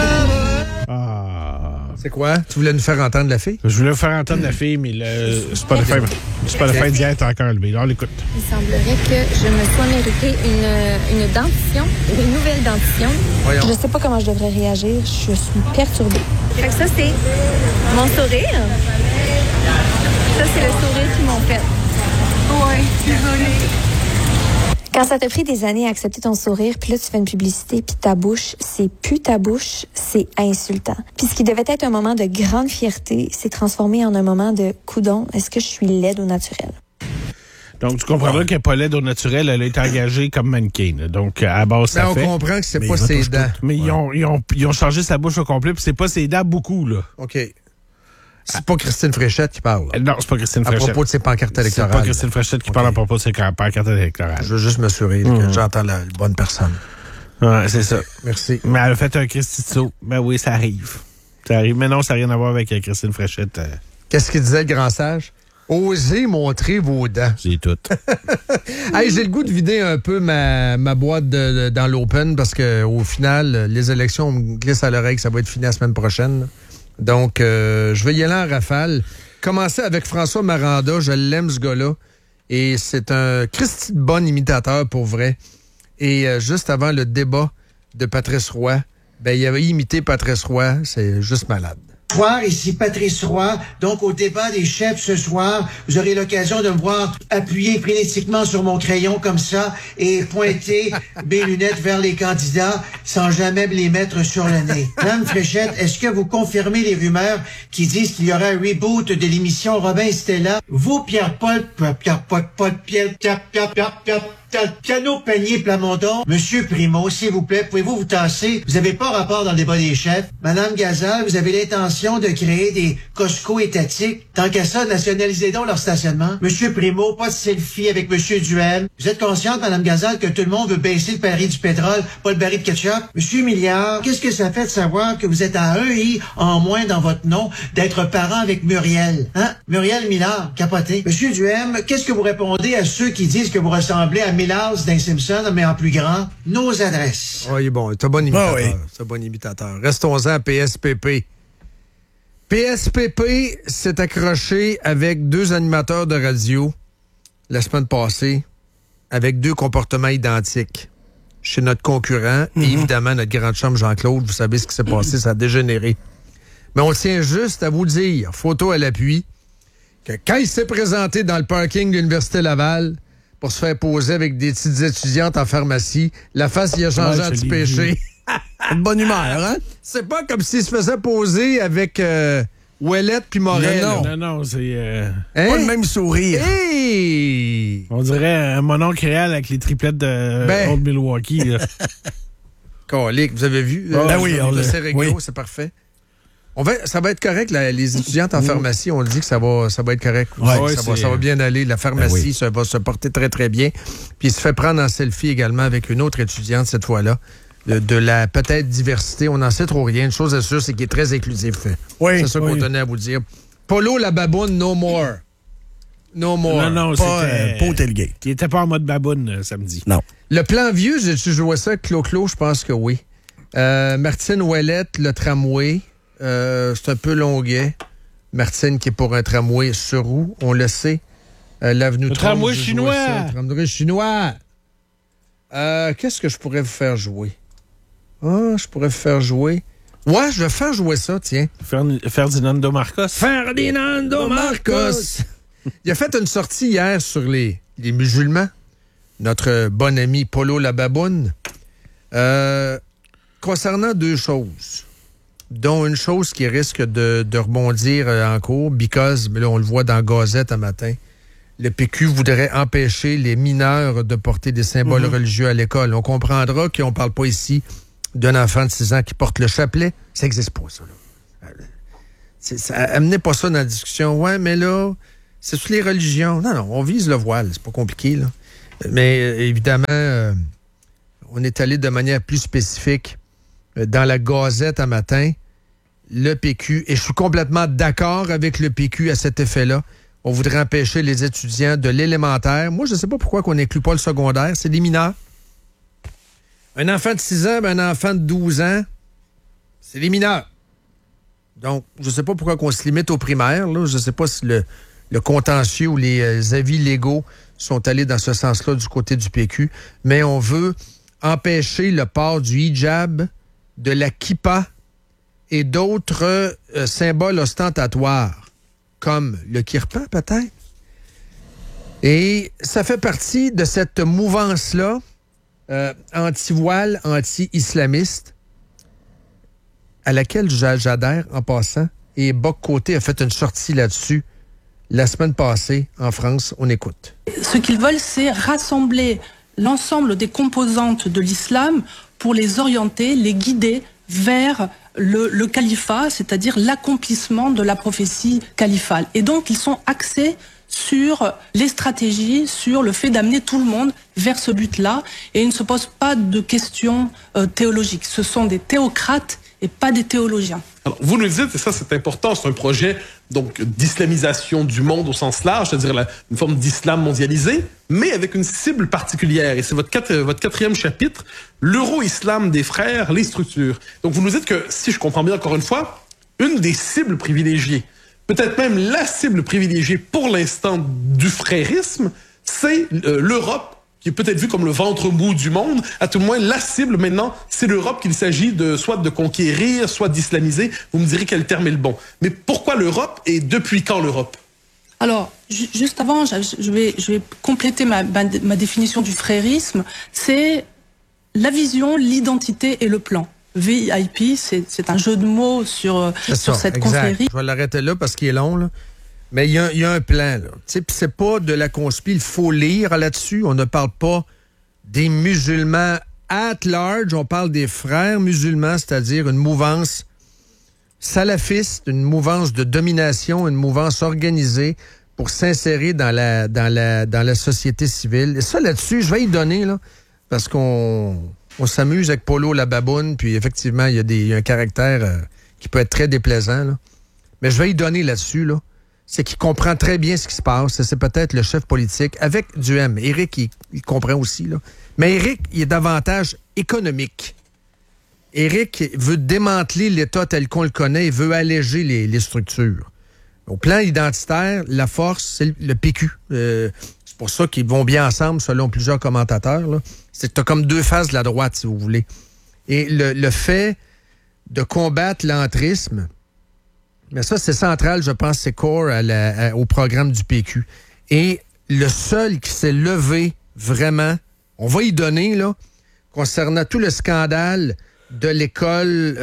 S2: C'est quoi? Tu voulais nous faire entendre la fille?
S1: Je voulais vous faire entendre la fille, mais le Spotify d'hier est encore levé. Alors, l'écoute.
S4: Il semblerait que je me sois mérité une dentition, une nouvelle dentition.
S2: Voyons.
S4: Je sais pas comment je devrais réagir. Je suis perturbée. Fait que ça, c'est mon sourire. Ça, c'est le sourire qu'ils m'ont fait. Ouais, désolée. Quand ça t'a pris des années à accepter ton sourire, puis là, tu fais une publicité, puis ta bouche, c'est plus ta bouche, c'est insultant. Puis ce qui devait être un moment de grande fierté s'est transformé en un moment de coudon. Est-ce que je suis laide au naturel?
S1: Donc, tu comprendras qu'elle n'est pas laide au naturel, elle a été engagée comme mannequin. Là. Donc, à base, ça
S2: Mais
S1: fait.
S2: on comprend que c'est
S3: Mais
S2: pas ses dents.
S1: Mais ils ont changé sa bouche au complet, puis c'est pas ses dents beaucoup, là.
S2: OK. C'est pas Christine Fréchette qui parle.
S1: Non, c'est pas Christine
S2: À
S1: Fréchette.
S2: propos de ses pancartes
S1: C'est
S2: électorales.
S1: pas Christine Fréchette qui parle à propos de ses pancartes électorales.
S2: Je veux juste m'assurer que j'entends la bonne personne.
S1: Ouais, c'est ça.
S2: Merci.
S1: Mais elle a fait un Christy de saut. Ben oui, ça arrive. Ça arrive. Mais non, ça n'a rien à voir avec Christine Fréchette.
S2: Qu'est-ce qu'il disait, le grand sage? Osez montrer vos dents.
S1: C'est tout.
S2: Hey, j'ai le goût de vider un peu ma boîte dans l'open parce que au final, les élections, on me glisse à l'oreille que ça va être fini la semaine prochaine. Donc, je vais y aller en rafale. Commencer avec François Maranda. Je l'aime, ce gars-là. Et c'est un Christy de bon imitateur, pour vrai. Et juste avant le débat de Patrice Roy, ben, il avait imité Patrice Roy. C'est juste malade.
S5: Bonsoir, ici Patrice Roy. Donc, au débat des chefs ce soir, vous aurez l'occasion de me voir appuyer frénétiquement sur mon crayon comme ça et pointer mes lunettes vers les candidats sans jamais me les mettre sur le nez. Madame Fréchette, est-ce que vous confirmez les rumeurs qui disent qu'il y aura un reboot de l'émission Robin et Stella? Vous, Piano Panier Plamondon, Monsieur Primo, s'il vous plaît, pouvez-vous vous tasser? Vous n'avez pas rapport dans le débat des chefs. Madame Gazal, vous avez l'intention de créer des Costco étatiques. Tant qu'à ça, nationalisez donc leur stationnement. Monsieur Primo, pas de selfie avec Monsieur Duhem. Vous êtes consciente, Madame Gazal, que tout le monde veut baisser le baril du pétrole, pas le baril de ketchup? Monsieur Milliard, qu'est-ce que ça fait de savoir que vous êtes à un i en moins dans votre nom d'être parent avec Muriel? Hein? Muriel Millard, capoté. Monsieur Duhem, qu'est-ce que vous répondez à ceux qui disent que vous ressemblez à Millard d'un Simpson, mais en plus grand? Nos adresses.
S2: Oui, bon, c'est un bon imitateur.
S3: oui.
S2: C'est un bon imitateur. Restons-en à PSPP. PSPP s'est accroché avec deux animateurs de radio la semaine passée avec deux comportements identiques chez notre concurrent et évidemment notre grande chum Jean-Claude. Vous savez ce qui s'est passé, ça a dégénéré. Mais on tient juste à vous dire, photo à l'appui, que quand il s'est présenté dans le parking de l'Université Laval pour se faire poser avec des petites étudiantes en pharmacie, la face il a changé
S1: Ouais,
S2: en
S1: je
S2: petit
S1: l'ai vu.
S2: péché.
S3: De bonne humeur, hein?
S2: C'est pas comme s'il se faisait poser avec Ouellette puis Morel.
S3: Non,
S2: là.
S1: Non, c'est...
S2: Hein?
S3: Pas le même sourire.
S2: Hey!
S1: on dirait un mononcle réel avec les triplettes de
S2: Ben.
S1: Old Milwaukee. Là.
S2: Colique, vous avez vu?
S3: Ben oui, on l'a-
S2: c'est réglo,
S3: oui.
S2: c'est parfait. Ça va être correct. Les étudiantes en pharmacie, on dit que ça va être correct.
S3: Ouais,
S1: ouais,
S2: ça va bien aller. La pharmacie,
S3: Ben oui.
S2: ça va se porter très, très bien. Puis il se fait prendre en selfie également avec une autre étudiante cette fois-là. De la peut-être diversité. On n'en sait trop rien. Une chose est sûre, c'est qu'il est très inclusif.
S3: Oui,
S2: C'est ça qu'on
S3: oui.
S2: tenait à vous dire. Polo la baboune, no more. No more.
S1: Non,
S3: Pas
S1: c'était...
S3: au tailgate.
S1: Il était pas en mode baboune samedi.
S3: Non.
S2: Le plan vieux, j'ai-tu joué ça? Clo-Clo, je pense que oui. Martine Ouellette, le tramway. C'est un peu longuet. Martine qui est pour un tramway sur roue, on le sait. L'avenue
S1: Le
S2: 30,
S1: tramway
S2: j'ai joué
S1: chinois.
S2: ça. Le tramway chinois. Qu'est-ce que je pourrais vous faire jouer? Je pourrais vous faire jouer. Ouais, je vais faire jouer ça, tiens.
S1: Ferdinando Marcos.
S2: Ferdinando Marcos. Il a fait une sortie hier sur les musulmans. Notre bon ami Polo la baboune. Concernant deux choses. dont une chose qui risque de rebondir en cours, mais là, on le voit dans Gazette un matin. Le PQ voudrait empêcher les mineurs de porter des symboles religieux à l'école. On comprendra qu'on ne parle pas ici d'un enfant de 6 ans qui porte le chapelet. Ça n'existe pas, ça. Amenez pas ça dans la discussion. Ouais, mais là, c'est sur les religions. Non, on vise le voile. C'est pas compliqué, là. Mais évidemment, on est allé de manière plus spécifique dans la Gazette un matin. Le PQ, et je suis complètement d'accord avec le PQ à cet effet-là. On voudrait empêcher les étudiants de l'élémentaire. Moi, je ne sais pas pourquoi on n'inclut pas le secondaire. C'est des mineurs. Un enfant de 6 ans, un enfant de 12 ans, c'est des mineurs. Donc, je ne sais pas pourquoi on se limite aux primaires. Là. Je ne sais pas si le contentieux ou les avis légaux sont allés dans ce sens-là du côté du PQ. Mais on veut empêcher le port du hijab, de la kippa et d'autres symboles ostentatoires. Comme le kirpan, peut-être. Et ça fait partie de cette mouvance-là, anti-voile, anti-islamiste, à laquelle j'adhère en passant. Et Boc Côté a fait une sortie là-dessus la semaine passée en France. On écoute.
S6: Ce qu'ils veulent, c'est rassembler l'ensemble des composantes de l'islam pour les orienter, les guider vers le califat, c'est-à-dire l'accomplissement de la prophétie califale. Et donc, ils sont axés sur les stratégies, sur le fait d'amener tout le monde vers ce but-là. Et ils ne se posent pas de questions théologiques. Ce sont des théocrates et pas des théologiens.
S7: Alors, vous nous dites, et ça c'est important, c'est un projet donc d'islamisation du monde au sens large, c'est-à-dire une forme d'islam mondialisé, mais avec une cible particulière. Et c'est votre 4e chapitre, l'euro-islam des frères, les structures. Donc vous nous dites que, si je comprends bien encore une fois, une des cibles privilégiées, peut-être même la cible privilégiée pour l'instant du frérisme, c'est l'Europe, qui est peut-être vue comme le ventre mou du monde. À tout le moins, la cible maintenant, c'est l'Europe qu'il s'agit soit de conquérir, soit d'islamiser. Vous me direz quel terme est le bon. Mais pourquoi l'Europe et depuis quand l'Europe?
S6: Alors, juste avant, je vais compléter ma définition du frérisme. C'est la vision, l'identité et le plan. VIP, c'est un jeu de mots sur cette confrérie.
S2: Je vais l'arrêter là parce qu'il est long, là. Mais il y a un plan, là. Tu sais, puis c'est pas de la conspi, il faut lire là-dessus. On ne parle pas des musulmans at large, on parle des frères musulmans, c'est-à-dire une mouvance salafiste, une mouvance de domination, une mouvance organisée pour s'insérer dans la société civile. Et ça, là-dessus, je vais y donner, là, parce qu'on s'amuse avec Polo la baboune, puis effectivement, il y a un caractère qui peut être très déplaisant, là. Mais je vais y donner là-dessus, là. C'est qu'il comprend très bien ce qui se passe. C'est peut-être le chef politique avec Duhem. Éric, il comprend aussi, là. Mais Éric, il est davantage économique. Éric veut démanteler l'État tel qu'on le connaît et veut alléger les structures. Au plan identitaire, la force, c'est le PQ. C'est pour ça qu'ils vont bien ensemble, selon plusieurs commentateurs, là. C'est que t'as comme deux faces de la droite, si vous voulez. Et le fait de combattre l'entrisme, mais ça, c'est central, je pense, c'est core au programme du PQ. Et le seul qui s'est levé vraiment, on va y donner, là, concernant tout le scandale de l'école,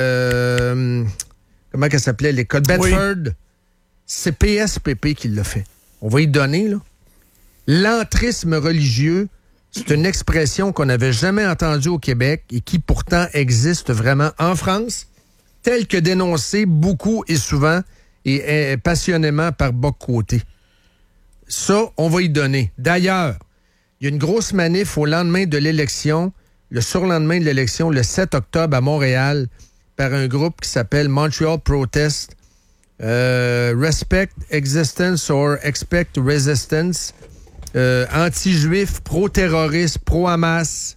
S2: comment qu'elle s'appelait, l'école Bedford, oui. C'est PSPP qui l'a fait. On va y donner, là. L'entrisme religieux, c'est une expression qu'on n'avait jamais entendue au Québec et qui pourtant existe vraiment en France, tel que dénoncé beaucoup et souvent et passionnément par Boc Côté. Ça, on va y donner. D'ailleurs, il y a une grosse manif au lendemain de l'élection, le surlendemain de l'élection, le 7 octobre à Montréal, par un groupe qui s'appelle Montreal Protest, Respect Existence or Expect Resistance, anti-juif, pro-terroriste, pro-Hamas,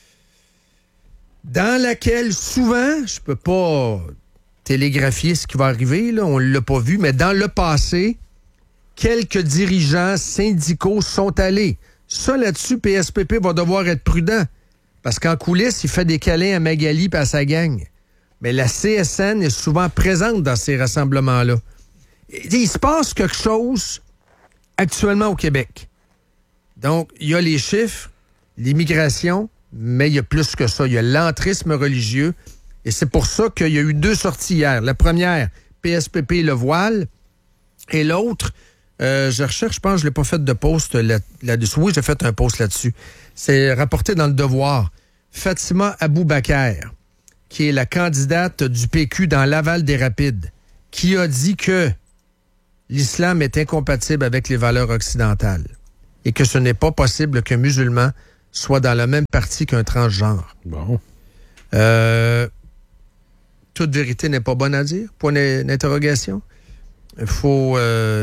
S2: dans laquelle souvent, je peux pas télégraphier ce qui va arriver, là, on l'a pas vu, mais dans le passé, quelques dirigeants syndicaux sont allés. Ça, là-dessus, PSPP va devoir être prudent, parce qu'en coulisses, il fait des câlins à Magali et à sa gang. Mais la CSN est souvent présente dans ces rassemblements-là. Il se passe quelque chose actuellement au Québec. Donc, il y a les chiffres, l'immigration, mais il y a plus que ça. Il y a l'entrisme religieux Et c'est pour ça qu'il y a eu 2 sorties hier. La première, PSPP le voile. Et l'autre, je recherche, je pense que je ne l'ai pas fait de post là-dessus. Oui, j'ai fait un post là-dessus. C'est rapporté dans Le Devoir. Fatima Aboubakar, qui est la candidate du PQ dans Laval-des-Rapides, qui a dit que l'islam est incompatible avec les valeurs occidentales et que ce n'est pas possible qu'un musulman soit dans le même parti qu'un transgenre.
S1: Bon.
S2: Toute vérité n'est pas bonne à dire? Point d'interrogation. Il faut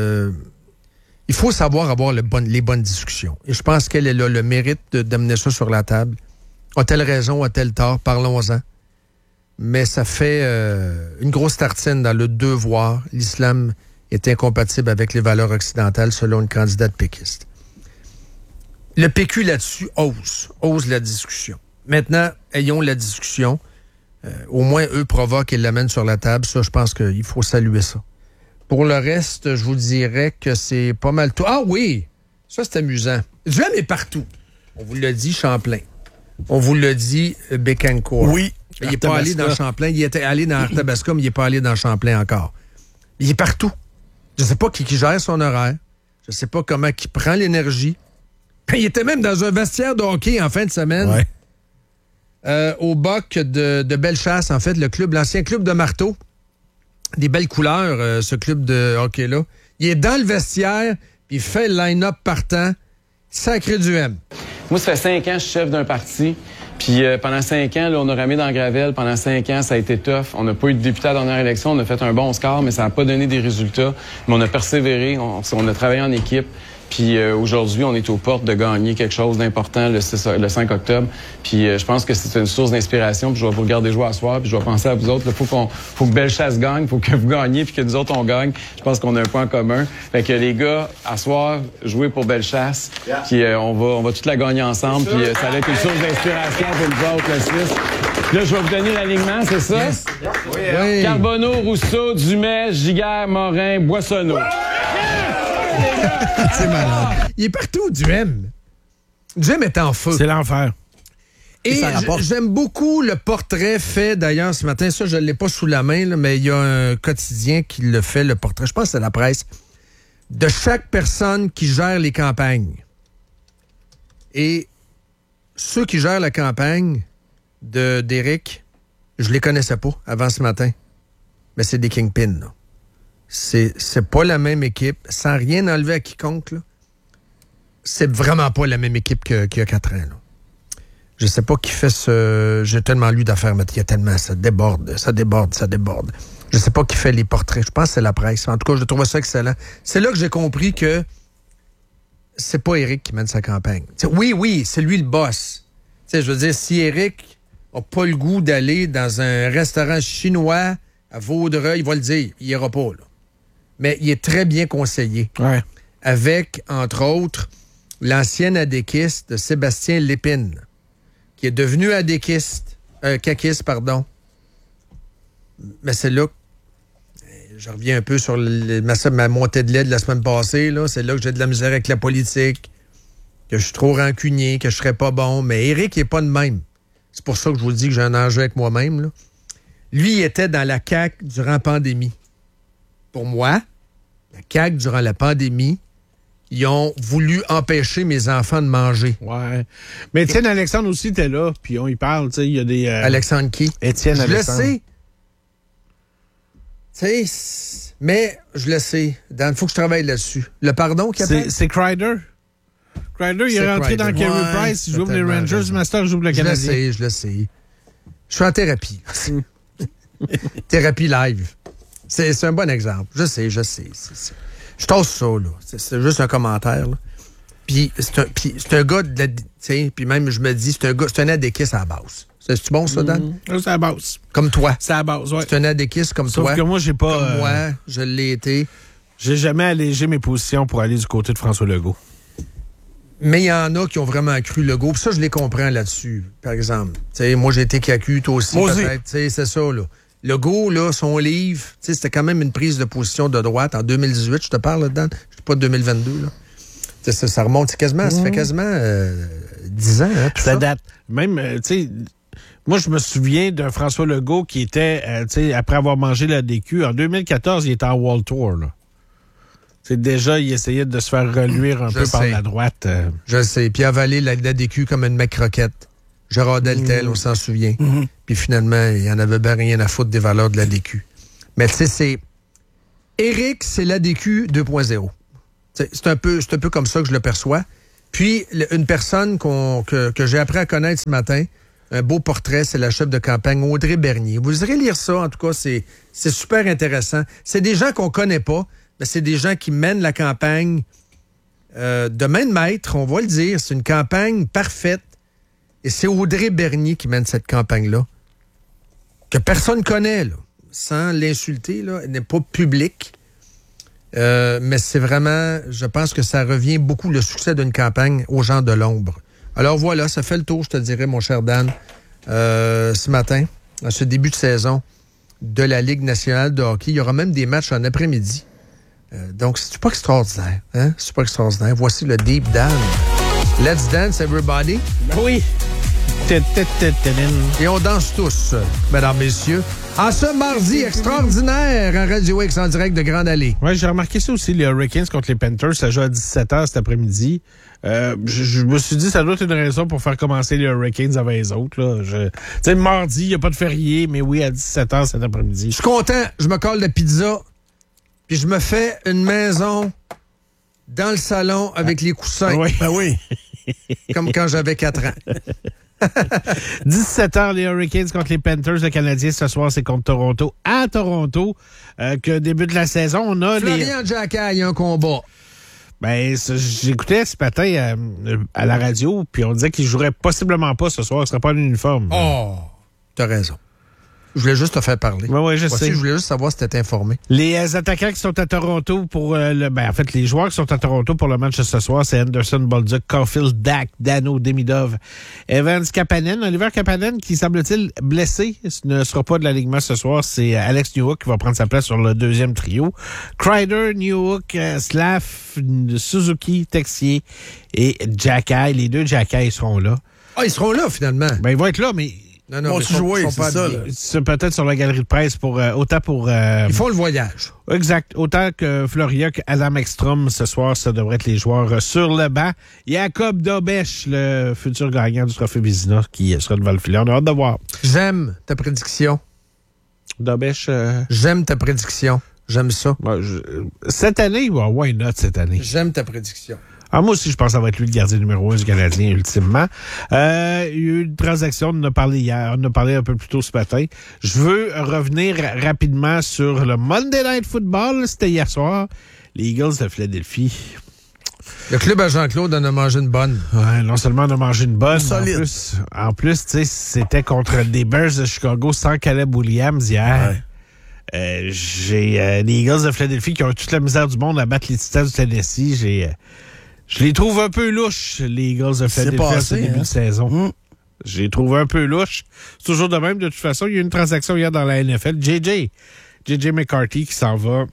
S2: savoir avoir les bonnes discussions. Et je pense qu'elle a le mérite d'amener ça sur la table. A-t-elle raison, a-t-elle tort? Parlons-en. Mais ça fait une grosse tartine dans Le Devoir. L'islam est incompatible avec les valeurs occidentales selon une candidate péquiste. Le PQ là-dessus ose la discussion. Maintenant, ayons la discussion. Au moins, eux provoquent et l'amènent sur la table. Ça, je pense qu'il faut saluer ça. Pour le reste, je vous dirais que c'est pas mal tout. Ah oui! Ça, c'est amusant. Duhem est partout. On vous l'a dit, Champlain. On vous l'a dit, Bécancourt.
S3: Oui.
S2: Il n'est pas allé dans Champlain. Il était allé dans Arthabasca, mais il n'est pas allé dans Champlain encore. Il est partout. Je ne sais pas qui gère son horaire. Je ne sais pas comment il prend l'énergie. Il était même dans un vestiaire de hockey en fin de semaine.
S3: Ouais.
S2: Au Boc de Bellechasse, en fait, l'ancien club de marteau. Des belles couleurs, ce club de hockey-là. Il est dans le vestiaire, puis il fait le line-up partant. Sacré Duhem.
S8: Moi, ça fait 5 ans que je suis chef d'un parti. Puis pendant 5 ans, là, on a ramé dans Gravel. Pendant 5 ans, ça a été tough. On n'a pas eu de député à la dernière élection. On a fait un bon score, mais ça n'a pas donné des résultats. Mais on a persévéré. On a travaillé en équipe. Puis aujourd'hui, on est aux portes de gagner quelque chose d'important le 5 octobre. Puis je pense que c'est une source d'inspiration. Puis je vais vous regarder jouer à soir. Puis je vais penser à vous autres. Il faut que Bellechasse gagne. Il faut que vous gagniez. Puis que nous autres, on gagne. Je pense qu'on a un point en commun. Fait que les gars, à soir, jouez pour Bellechasse. Puis on va toute la gagner ensemble. Puis ça va être une source d'inspiration pour nous autres, le 6. Puis là, je vais vous donner l'alignement, c'est ça? Yes. Oui. Carbonneau, Rousseau, Dumais, Giguère, Morin, Boissonneau.
S2: C'est malade. Il est partout, Duhem. Duhem est en feu.
S1: C'est l'enfer.
S2: Et j'aime beaucoup le portrait fait, d'ailleurs, ce matin. Ça, je ne l'ai pas sous la main, là, mais il y a un quotidien qui le fait, le portrait. Je pense que c'est La Presse. De chaque personne qui gère les campagnes. Et ceux qui gèrent la campagne d'Éric, je les connaissais pas avant ce matin. Mais c'est des kingpins, là. C'est pas la même équipe, sans rien enlever à quiconque, là. C'est vraiment pas la même équipe qu'il y a 4 ans, là. Je sais pas qui fait ce... J'ai tellement lu d'affaires, mais il y a tellement... Ça déborde. Je sais pas qui fait les portraits. Je pense que c'est La Presse. En tout cas, je trouve ça excellent. C'est là que j'ai compris que c'est pas Éric qui mène sa campagne. T'sais, oui, c'est lui le boss. T'sais, je veux dire, si Éric a pas le goût d'aller dans un restaurant chinois à Vaudreuil, il va le dire. Il ira pas, là. Mais il est très bien conseillé.
S1: Ouais.
S2: Avec, entre autres, l'ancien adéquiste Sébastien Lépine, qui est devenu caquiste, pardon. Mais c'est là que je reviens un peu sur ma montée de lait de la semaine passée. Là. C'est là que j'ai de la misère avec la politique, que je suis trop rancunier, que je serais pas bon. Mais Éric, il n'est pas de même. C'est pour ça que je vous dis que j'ai un enjeu avec moi-même, là. Lui, il était dans la CAQ durant la pandémie. Pour moi, la CAQ, durant la pandémie, ils ont voulu empêcher mes enfants de manger.
S1: Ouais. Mais Étienne Alexandre aussi était là, puis on y parle, tu sais, il y a des...
S2: Alexandre qui?
S1: Étienne Alexandre.
S2: Je le sais. Tu sais, mais je le sais. Il faut que je travaille là-dessus. Le pardon qu'il appelle?
S1: C'est Kreider. Kreider, il est rentré dans Carey Price, il joue les Rangers, Master joue le Canadien.
S2: Je le sais. Je suis en thérapie. Thérapie live. C'est un bon exemple. Je sais. Je tasse ça, là. C'est juste un commentaire, là. Puis c'est un gars de la... Puis même, je me dis, c'est un adéquiste à la base. C'est bon, ça, Dan?
S1: C'est à la base.
S2: Comme toi.
S1: C'est à la base, ouais.
S2: C'est un adéquiste comme toi.
S1: Sauf que moi, j'ai pas...
S2: Comme moi, je l'ai été.
S1: J'ai jamais allégé mes positions pour aller du côté de François Legault.
S2: Mais il y en a qui ont vraiment cru Legault. Puis ça, je les comprends là-dessus, par exemple. T'sais, moi, j'ai été CAQ, toi aussi, peut-être. C'est ça, là. Legault, là, son livre, c'était quand même une prise de position de droite en 2018, je te parle là-dedans. Je suis pas de 2022, là. Ça remonte quasiment, ça fait quasiment 10 ans, hein, tout ça.
S1: Ça date. Même, tu sais, Moi, je me souviens d'un François Legault qui était, après avoir mangé la DQ, en 2014, il était en World Tour, là. C'est déjà, il essayait de se faire reluire un peu par la droite.
S2: Je sais. Puis avaler la DQ comme une mac-croquette. Gérard Deltel, on s'en souvient. Puis finalement, il en avait bien rien à foutre des valeurs de la DQ. Mais tu sais, c'est... Éric, c'est la DQ 2.0. C'est un peu comme ça que je le perçois. Puis, une personne que j'ai appris à connaître ce matin, un beau portrait, c'est la chef de campagne Audrey Bernier. Vous irez lire ça, en tout cas, c'est super intéressant. C'est des gens qu'on connaît pas, mais c'est des gens qui mènent la campagne de main de maître, on va le dire. C'est une campagne parfaite. Et c'est Audrey Bernier qui mène cette campagne-là, que personne connaît, là, sans l'insulter, là. Elle n'est pas publique. Mais c'est vraiment, je pense que ça revient beaucoup, le succès d'une campagne, aux gens de l'ombre. Alors voilà, ça fait le tour, je te dirais, mon cher Dan, ce matin, à ce début de saison de la Ligue nationale de hockey. Il y aura même des matchs en après-midi. Donc, c'est pas extraordinaire. Hein? C'est pas extraordinaire. Voici le Deep Dan. Let's dance, everybody.
S1: Oui.
S2: Et on danse tous, mesdames, messieurs. En ce mardi extraordinaire, en Radio X en direct de Grande Allée.
S1: Oui, j'ai remarqué ça aussi, les Hurricanes contre les Panthers, ça joue à 17h cet après-midi. Je me suis dit, ça doit être une raison pour faire commencer les Hurricanes avant les autres. Tu sais, mardi, il n'y a pas de férié, mais oui, à 17h cet après-midi.
S2: Je suis content, je me colle la pizza, puis je me fais une maison dans le salon avec les coussins.
S1: Oui.
S3: Ben oui.
S2: Comme quand j'avais 4 ans.
S1: 17h, les Hurricanes contre les Panthers. Le Canadien, ce soir, c'est contre Toronto. À Toronto, que débute la saison, on a
S2: Florian Jacquet, il y a un combat.
S1: Ben, j'écoutais ce matin à la radio, puis on disait qu'il jouerait possiblement pas ce soir. Il serait pas en uniforme.
S2: Oh, t'as raison. Je voulais juste te faire parler.
S1: Oui, je sais.
S2: Je voulais juste savoir si t'étais informé.
S1: Les attaquants qui sont à Toronto pour les joueurs qui sont à Toronto pour le match de ce soir, c'est Anderson, Bolduc, Caulfield, Dak, Dano, Demidov, Evans, Kapanen. Oliver Kapanen, qui semble-t-il blessé, ne sera pas de l'alignement ce soir. C'est Alex Newhook qui va prendre sa place sur le deuxième trio. Kreider, Newhook, Slav, Suzuki, Texier et Jacquet. Les deux Jacquet seront là.
S2: Ah, ils seront là, finalement.
S1: Ben, ils vont être là, mais...
S2: Non,
S3: ils jouer, c'est ça.
S1: C'est peut-être sur la galerie de presse autant pour...
S2: Ils font le voyage.
S1: Exact. Autant que Floria qu'Adam Ekstrom, ce soir, ça devrait être les joueurs sur le banc. Jacob Dobech, le futur gagnant du Trophée Vizina, qui sera devant le filet. On a hâte de voir.
S2: J'aime ta prédiction.
S1: Dobech...
S2: J'aime ta prédiction. J'aime ça.
S1: Cette année, why not cette année?
S2: J'aime ta prédiction.
S1: Ah, moi aussi, je pense que ça va être lui le gardien numéro 1 du Canadien, ultimement. Il y a eu une transaction, on en a parlé hier, on en a parlé un peu plus tôt ce matin. Je veux revenir rapidement sur le Monday Night Football. C'était hier soir. Les Eagles de Philadelphie.
S2: Le club à Jean-Claude en a mangé une bonne.
S1: Ouais, non seulement on a mangé une bonne,
S3: solide.
S1: En plus, tu sais, c'était contre des Bears de Chicago sans Caleb Williams hier. Ouais. J'ai les Eagles de Philadelphie qui ont toute la misère du monde à battre les Titans du Tennessee. Je les trouve un peu louches, les Eagles de Philadelphie, à ce début de saison. Je les trouve un peu louches. C'est toujours de même, de toute façon. Il y a eu une transaction hier dans la NFL. JJ McCarthy qui s'en va,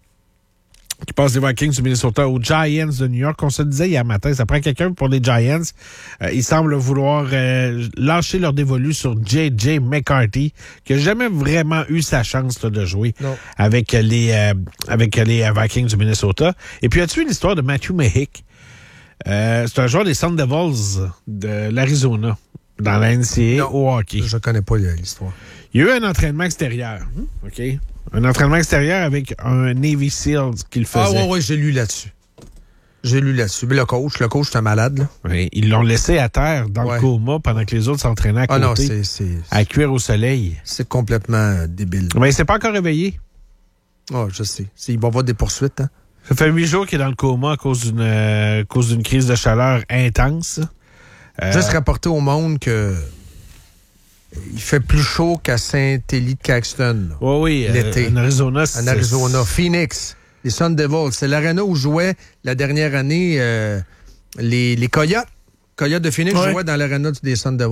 S1: qui passe des Vikings du Minnesota aux Giants de New York. On se le disait hier matin, ça prend quelqu'un pour les Giants. Ils semblent vouloir lâcher leur dévolu sur JJ McCarthy, qui n'a jamais vraiment eu sa chance là, de jouer avec les Vikings du Minnesota. Et puis, as-tu vu l'histoire de Matthew Mehick? C'est un joueur des Sun Devils de l'Arizona, dans la NCAA au hockey.
S2: Je connais pas l'histoire.
S1: Il y a eu un entraînement extérieur. OK? Un entraînement extérieur avec un Navy SEAL qui le faisait.
S2: Ah oui, j'ai lu là-dessus. Mais le coach, c'est un malade, là.
S1: Oui, ils l'ont laissé à terre dans le coma pendant que les autres s'entraînaient à côté.
S2: Ah non,
S1: à cuire au soleil.
S2: C'est complètement débile.
S1: Mais il s'est pas encore réveillé.
S2: Ah, je sais. Il va avoir des poursuites, hein.
S1: Ça fait 8 jours qu'il est dans le coma à cause d'une crise de chaleur intense.
S2: Juste rapporter au monde que il fait plus chaud qu'à Saint-Élie-de-Caxton.
S1: Oui,
S2: l'été.
S1: En Arizona.
S2: En Arizona. Phoenix. Les Sun Devils. C'est l'aréna où jouaient la dernière année les Coyotes. Coyotes de Phoenix jouaient dans l'aréna des Sun Devils.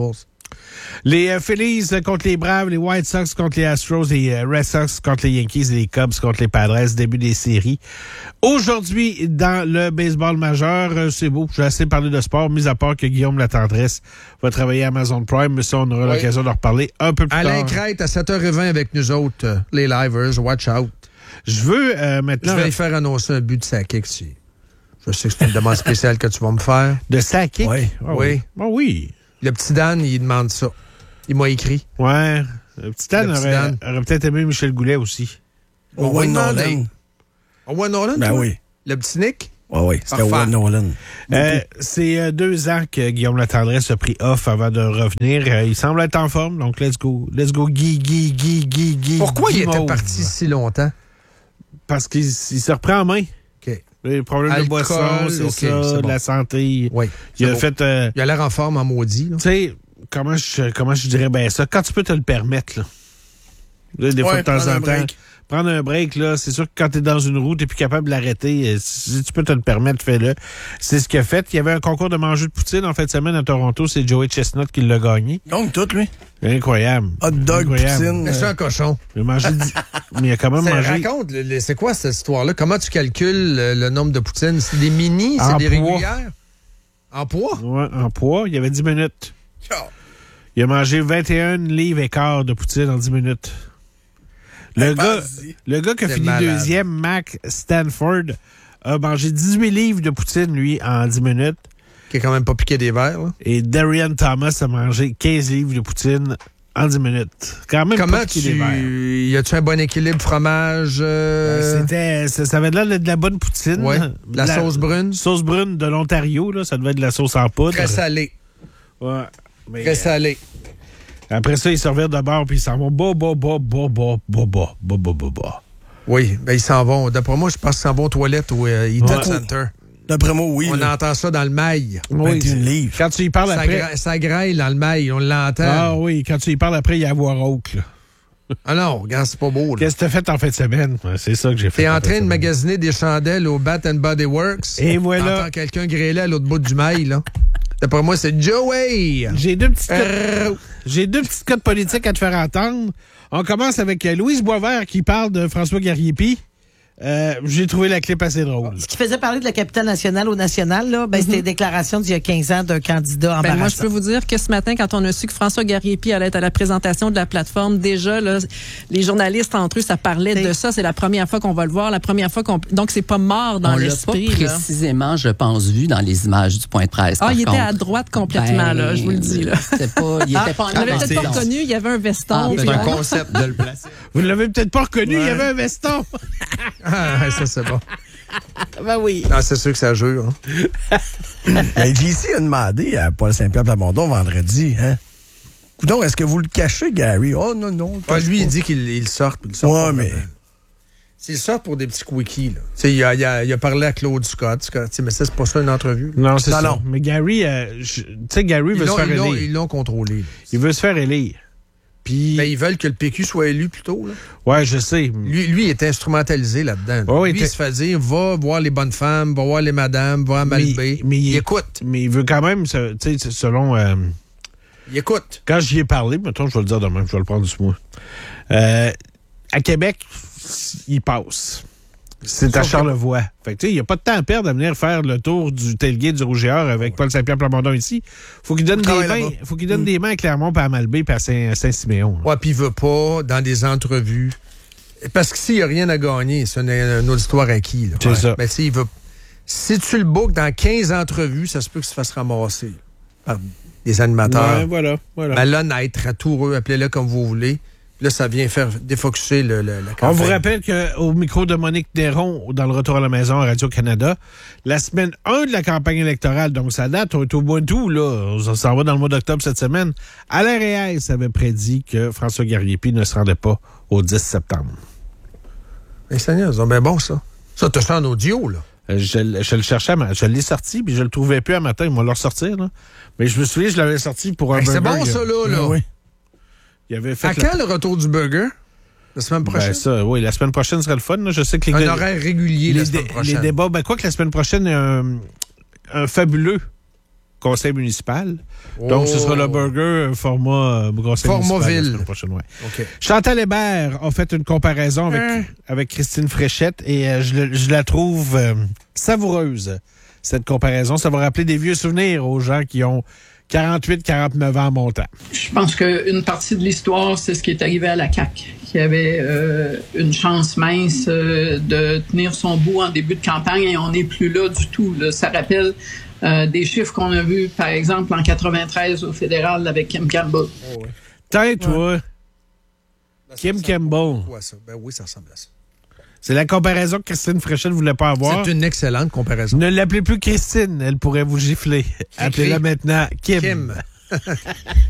S1: Les Phillies contre les Braves, les White Sox contre les Astros, les Red Sox contre les Yankees et les Cubs contre les Padres, début des séries. Aujourd'hui, dans le baseball majeur, c'est beau, j'ai assez parlé de sport, mis à part que Guillaume Latendresse va travailler à Amazon Prime, mais ça, on aura l'occasion de reparler un peu plus
S2: Alain
S1: tard.
S2: Crête à 7h20 avec nous autres, les Livers, watch out.
S1: Je veux maintenant...
S2: Je vais lui faire annoncer un but de Sakic si... Je sais que c'est une demande spéciale que tu vas me faire.
S1: De Sakic?
S2: Oui.
S1: Oui. Oh, oui.
S2: Le petit Dan, il demande ça. Il m'a écrit.
S1: Ouais. Le petit Dan aurait peut-être aimé Michel Goulet aussi.
S3: Owen Nolan.
S2: Owen Nolan?
S3: Ben
S2: toi?
S3: oui.
S2: Le petit Nick?
S3: Oui, c'était Owen Nolan.
S1: C'est 2 ans que Guillaume Latendresse a pris off avant de revenir. Il semble être en forme, donc let's go. Let's go, Guy.
S2: Pourquoi il était parti si longtemps?
S1: Parce qu'il se reprend en main.
S2: OK.
S1: Les problèmes de boisson, c'est bon. De la santé.
S2: Oui.
S1: Il a fait...
S2: il a l'air en forme, en maudit.
S1: Tu sais, comment je dirais bien ça? Quand tu peux te le permettre, là des fois, de temps en temps... Prendre un break, là, c'est sûr que quand t'es dans une roue, t'es plus capable de l'arrêter. Si tu peux te le permettre, fais-le. C'est ce qu'il a fait. Il y avait un concours de manger de poutine en fin de semaine à Toronto. C'est Joey Chestnut qui l'a gagné.
S3: Donc, tout, lui.
S1: Incroyable.
S3: Hot dog, poutine.
S2: C'est un cochon.
S1: Il a mangé... Mais il a quand même mangé...
S2: Raconte, c'est quoi cette histoire-là? Comment tu calcules le nombre de poutines? C'est des mini? C'est des régulières? En poids?
S1: Ouais, en poids. Il y avait 10 minutes. Il a mangé 21 livres et quart de poutine en 10 minutes. Le gars qui a fini deuxième, Mac Stanford, a mangé 18 livres de poutine, lui, en 10 minutes.
S2: Qui est quand même pas piqué des verres, là.
S1: Et Darian Thomas a mangé 15 livres de poutine en 10 minutes. Quand même
S2: comment
S1: pas piqué des verres.
S2: Y a-tu un bon équilibre fromage?
S1: Ça avait l'air de la bonne poutine.
S2: Ouais. La sauce brune?
S1: Sauce brune de l'Ontario, là. Ça devait être de la sauce en poudre.
S2: Très salée.
S1: Ouais. Mais,
S2: très salée.
S1: Après ça, ils se revirent de bord, puis ils s'en vont
S2: Oui, ben ils s'en vont. D'après moi, je pense qu'ils s'en vont aux toilettes au Eaton Center.
S3: D'après moi, oui.
S2: On entend ça dans le mail.
S1: Oui, 21 livres. Quand tu y parles après...
S2: Ça graille dans le mail, on l'entend.
S1: Ah oui, quand tu y parles après, il y a à voir Oak, là.
S2: Ah non, regarde, c'est pas beau, là.
S1: Qu'est-ce que t'as fait en fin de semaine? C'est ça que j'ai fait.
S2: T'es en train de magasiner des chandelles au Bath and Body Works.
S1: Et voilà.
S2: T'entends quelqu'un grêler à l'autre bout du mail, là. D'après moi, c'est Joey.
S1: J'ai deux petites cotes politiques à te faire entendre. On commence avec Louise Boisvert qui parle de François Garriépi. J'ai trouvé la clip assez drôle.
S9: Ce qui faisait parler de la capitale nationale au national, là, c'était une déclaration d'il y a 15 ans d'un candidat embarrassant.
S10: Moi, je peux vous dire que ce matin, quand on a su que François Garriépi allait être à la présentation de la plateforme, déjà, là, les journalistes entre eux, ça parlait de ça. C'est la première fois qu'on va le voir, la première fois qu'on... Donc, c'est pas mort dans l'esprit.
S11: On l'a pas précisément, je pense, vu dans les images du point de presse.
S10: Il était à droite complètement, là, je vous le dis. Là.
S11: Il était pas
S10: on l'avait peut-être pas reconnu, il y avait un veston.
S11: C'est un concept de le placer.
S1: Vous ne l'avez peut-être pas reconnu, il y avait un veston.
S2: Ah, ça, c'est bon.
S1: Ben oui.
S2: Non, c'est sûr que ça jure. Hein.
S3: JC a demandé à Paul Saint-Pierre Plamondon vendredi, hein? Coudon, est-ce que vous le cachez, Gary? Oh, non.
S2: Lui, il dit qu'il sort.
S3: Ouais, mais...
S2: S'il sort pour des petits quickies, là. Il a parlé à Claude Scott, mais ça, c'est pas ça une entrevue.
S1: Là. Non, c'est ça. Non. Mais Gary, tu sais, Gary veut se faire élire.
S2: Ils l'ont contrôlé. Là.
S1: Il veut se faire élire. Puis...
S2: Ben, ils veulent que le PQ soit élu plus tôt. Là.
S1: Ouais, je sais.
S2: Lui, il est instrumentalisé là-dedans.
S1: Oh,
S2: lui, il se fait dire, va voir les bonnes femmes, va voir les madames, va à Malbé. Mais il écoute.
S1: Mais il veut quand même, tu sais, selon...
S2: il écoute.
S1: Quand j'y ai parlé, mettons, je vais le dire demain, je vais le prendre du mois. À Québec, il passe. C'est à Charlevoix. Fait que, tu sais, il n'y a pas de temps à perdre à venir faire le tour du tailgate du Rouge-et-Or avec Paul Saint-Pierre Plamondon ici. Faut qu'il donne des mains à Clermont, puis à Malbé, puis à Saint-Siméon.
S2: Ouais, puis il veut pas, dans des entrevues. Parce que s'il n'y a rien à gagner, c'est une auditoire acquis.
S1: C'est ça.
S2: Mais il veut. Si tu le bookes dans 15 entrevues, ça se peut que tu te fasses ramasser par des animateurs.
S1: Ouais, voilà.
S2: Malhonnêtes, ratoureux, appelez-le comme vous voulez. Là, ça vient faire défocuser la campagne.
S1: On vous rappelle qu'au micro de Monique Néron, dans le Retour à la maison à Radio-Canada, la semaine 1 de la campagne électorale, donc ça date, on est au mois d'août, là, on s'en va dans le mois d'octobre cette semaine, Alain Reyes avait prédit que François Garriépi ne se rendait pas au 10 septembre.
S2: Mais Seigneur, c'est bien bon, ça. Ça, t'as ça en audio, là.
S1: Je le cherchais, je l'ai sorti, puis je le trouvais plus un matin, ils m'ont le ressortir, là. Mais je me souviens, je l'avais sorti pour un burger.
S2: C'est bon, ça, là.
S1: Oui. Il avait fait
S2: quand le retour du burger? La semaine prochaine?
S1: Oui, la semaine prochaine serait le fun. Là. Je sais que
S2: un horaire régulier la semaine prochaine.
S1: Les débats, quoi que la semaine prochaine, il y a un fabuleux conseil municipal. Donc, ce sera le burger format conseil municipal.
S2: Format ville.
S1: La semaine prochaine, ouais.
S2: OK.
S1: Chantal Hébert a fait une comparaison avec Christine Fréchette et je la trouve savoureuse, cette comparaison. Ça va rappeler des vieux souvenirs aux gens qui ont 48-49 ans en montant.
S12: Je pense qu'une partie de l'histoire, c'est ce qui est arrivé à la CAQ, qui avait une chance mince de tenir son bout en début de campagne et on n'est plus là du tout. Là. Ça rappelle des chiffres qu'on a vus, par exemple, en 93 au fédéral avec Kim Campbell.
S2: Oh, ouais.
S1: Tais-toi. Kim Campbell.
S2: Ouais, ça. Ben oui, ça ressemble à ça.
S1: C'est la comparaison que Christine Fréchette ne voulait pas avoir.
S2: C'est une excellente comparaison.
S1: Ne l'appelez plus Christine, elle pourrait vous gifler. Appelez-la maintenant Kim.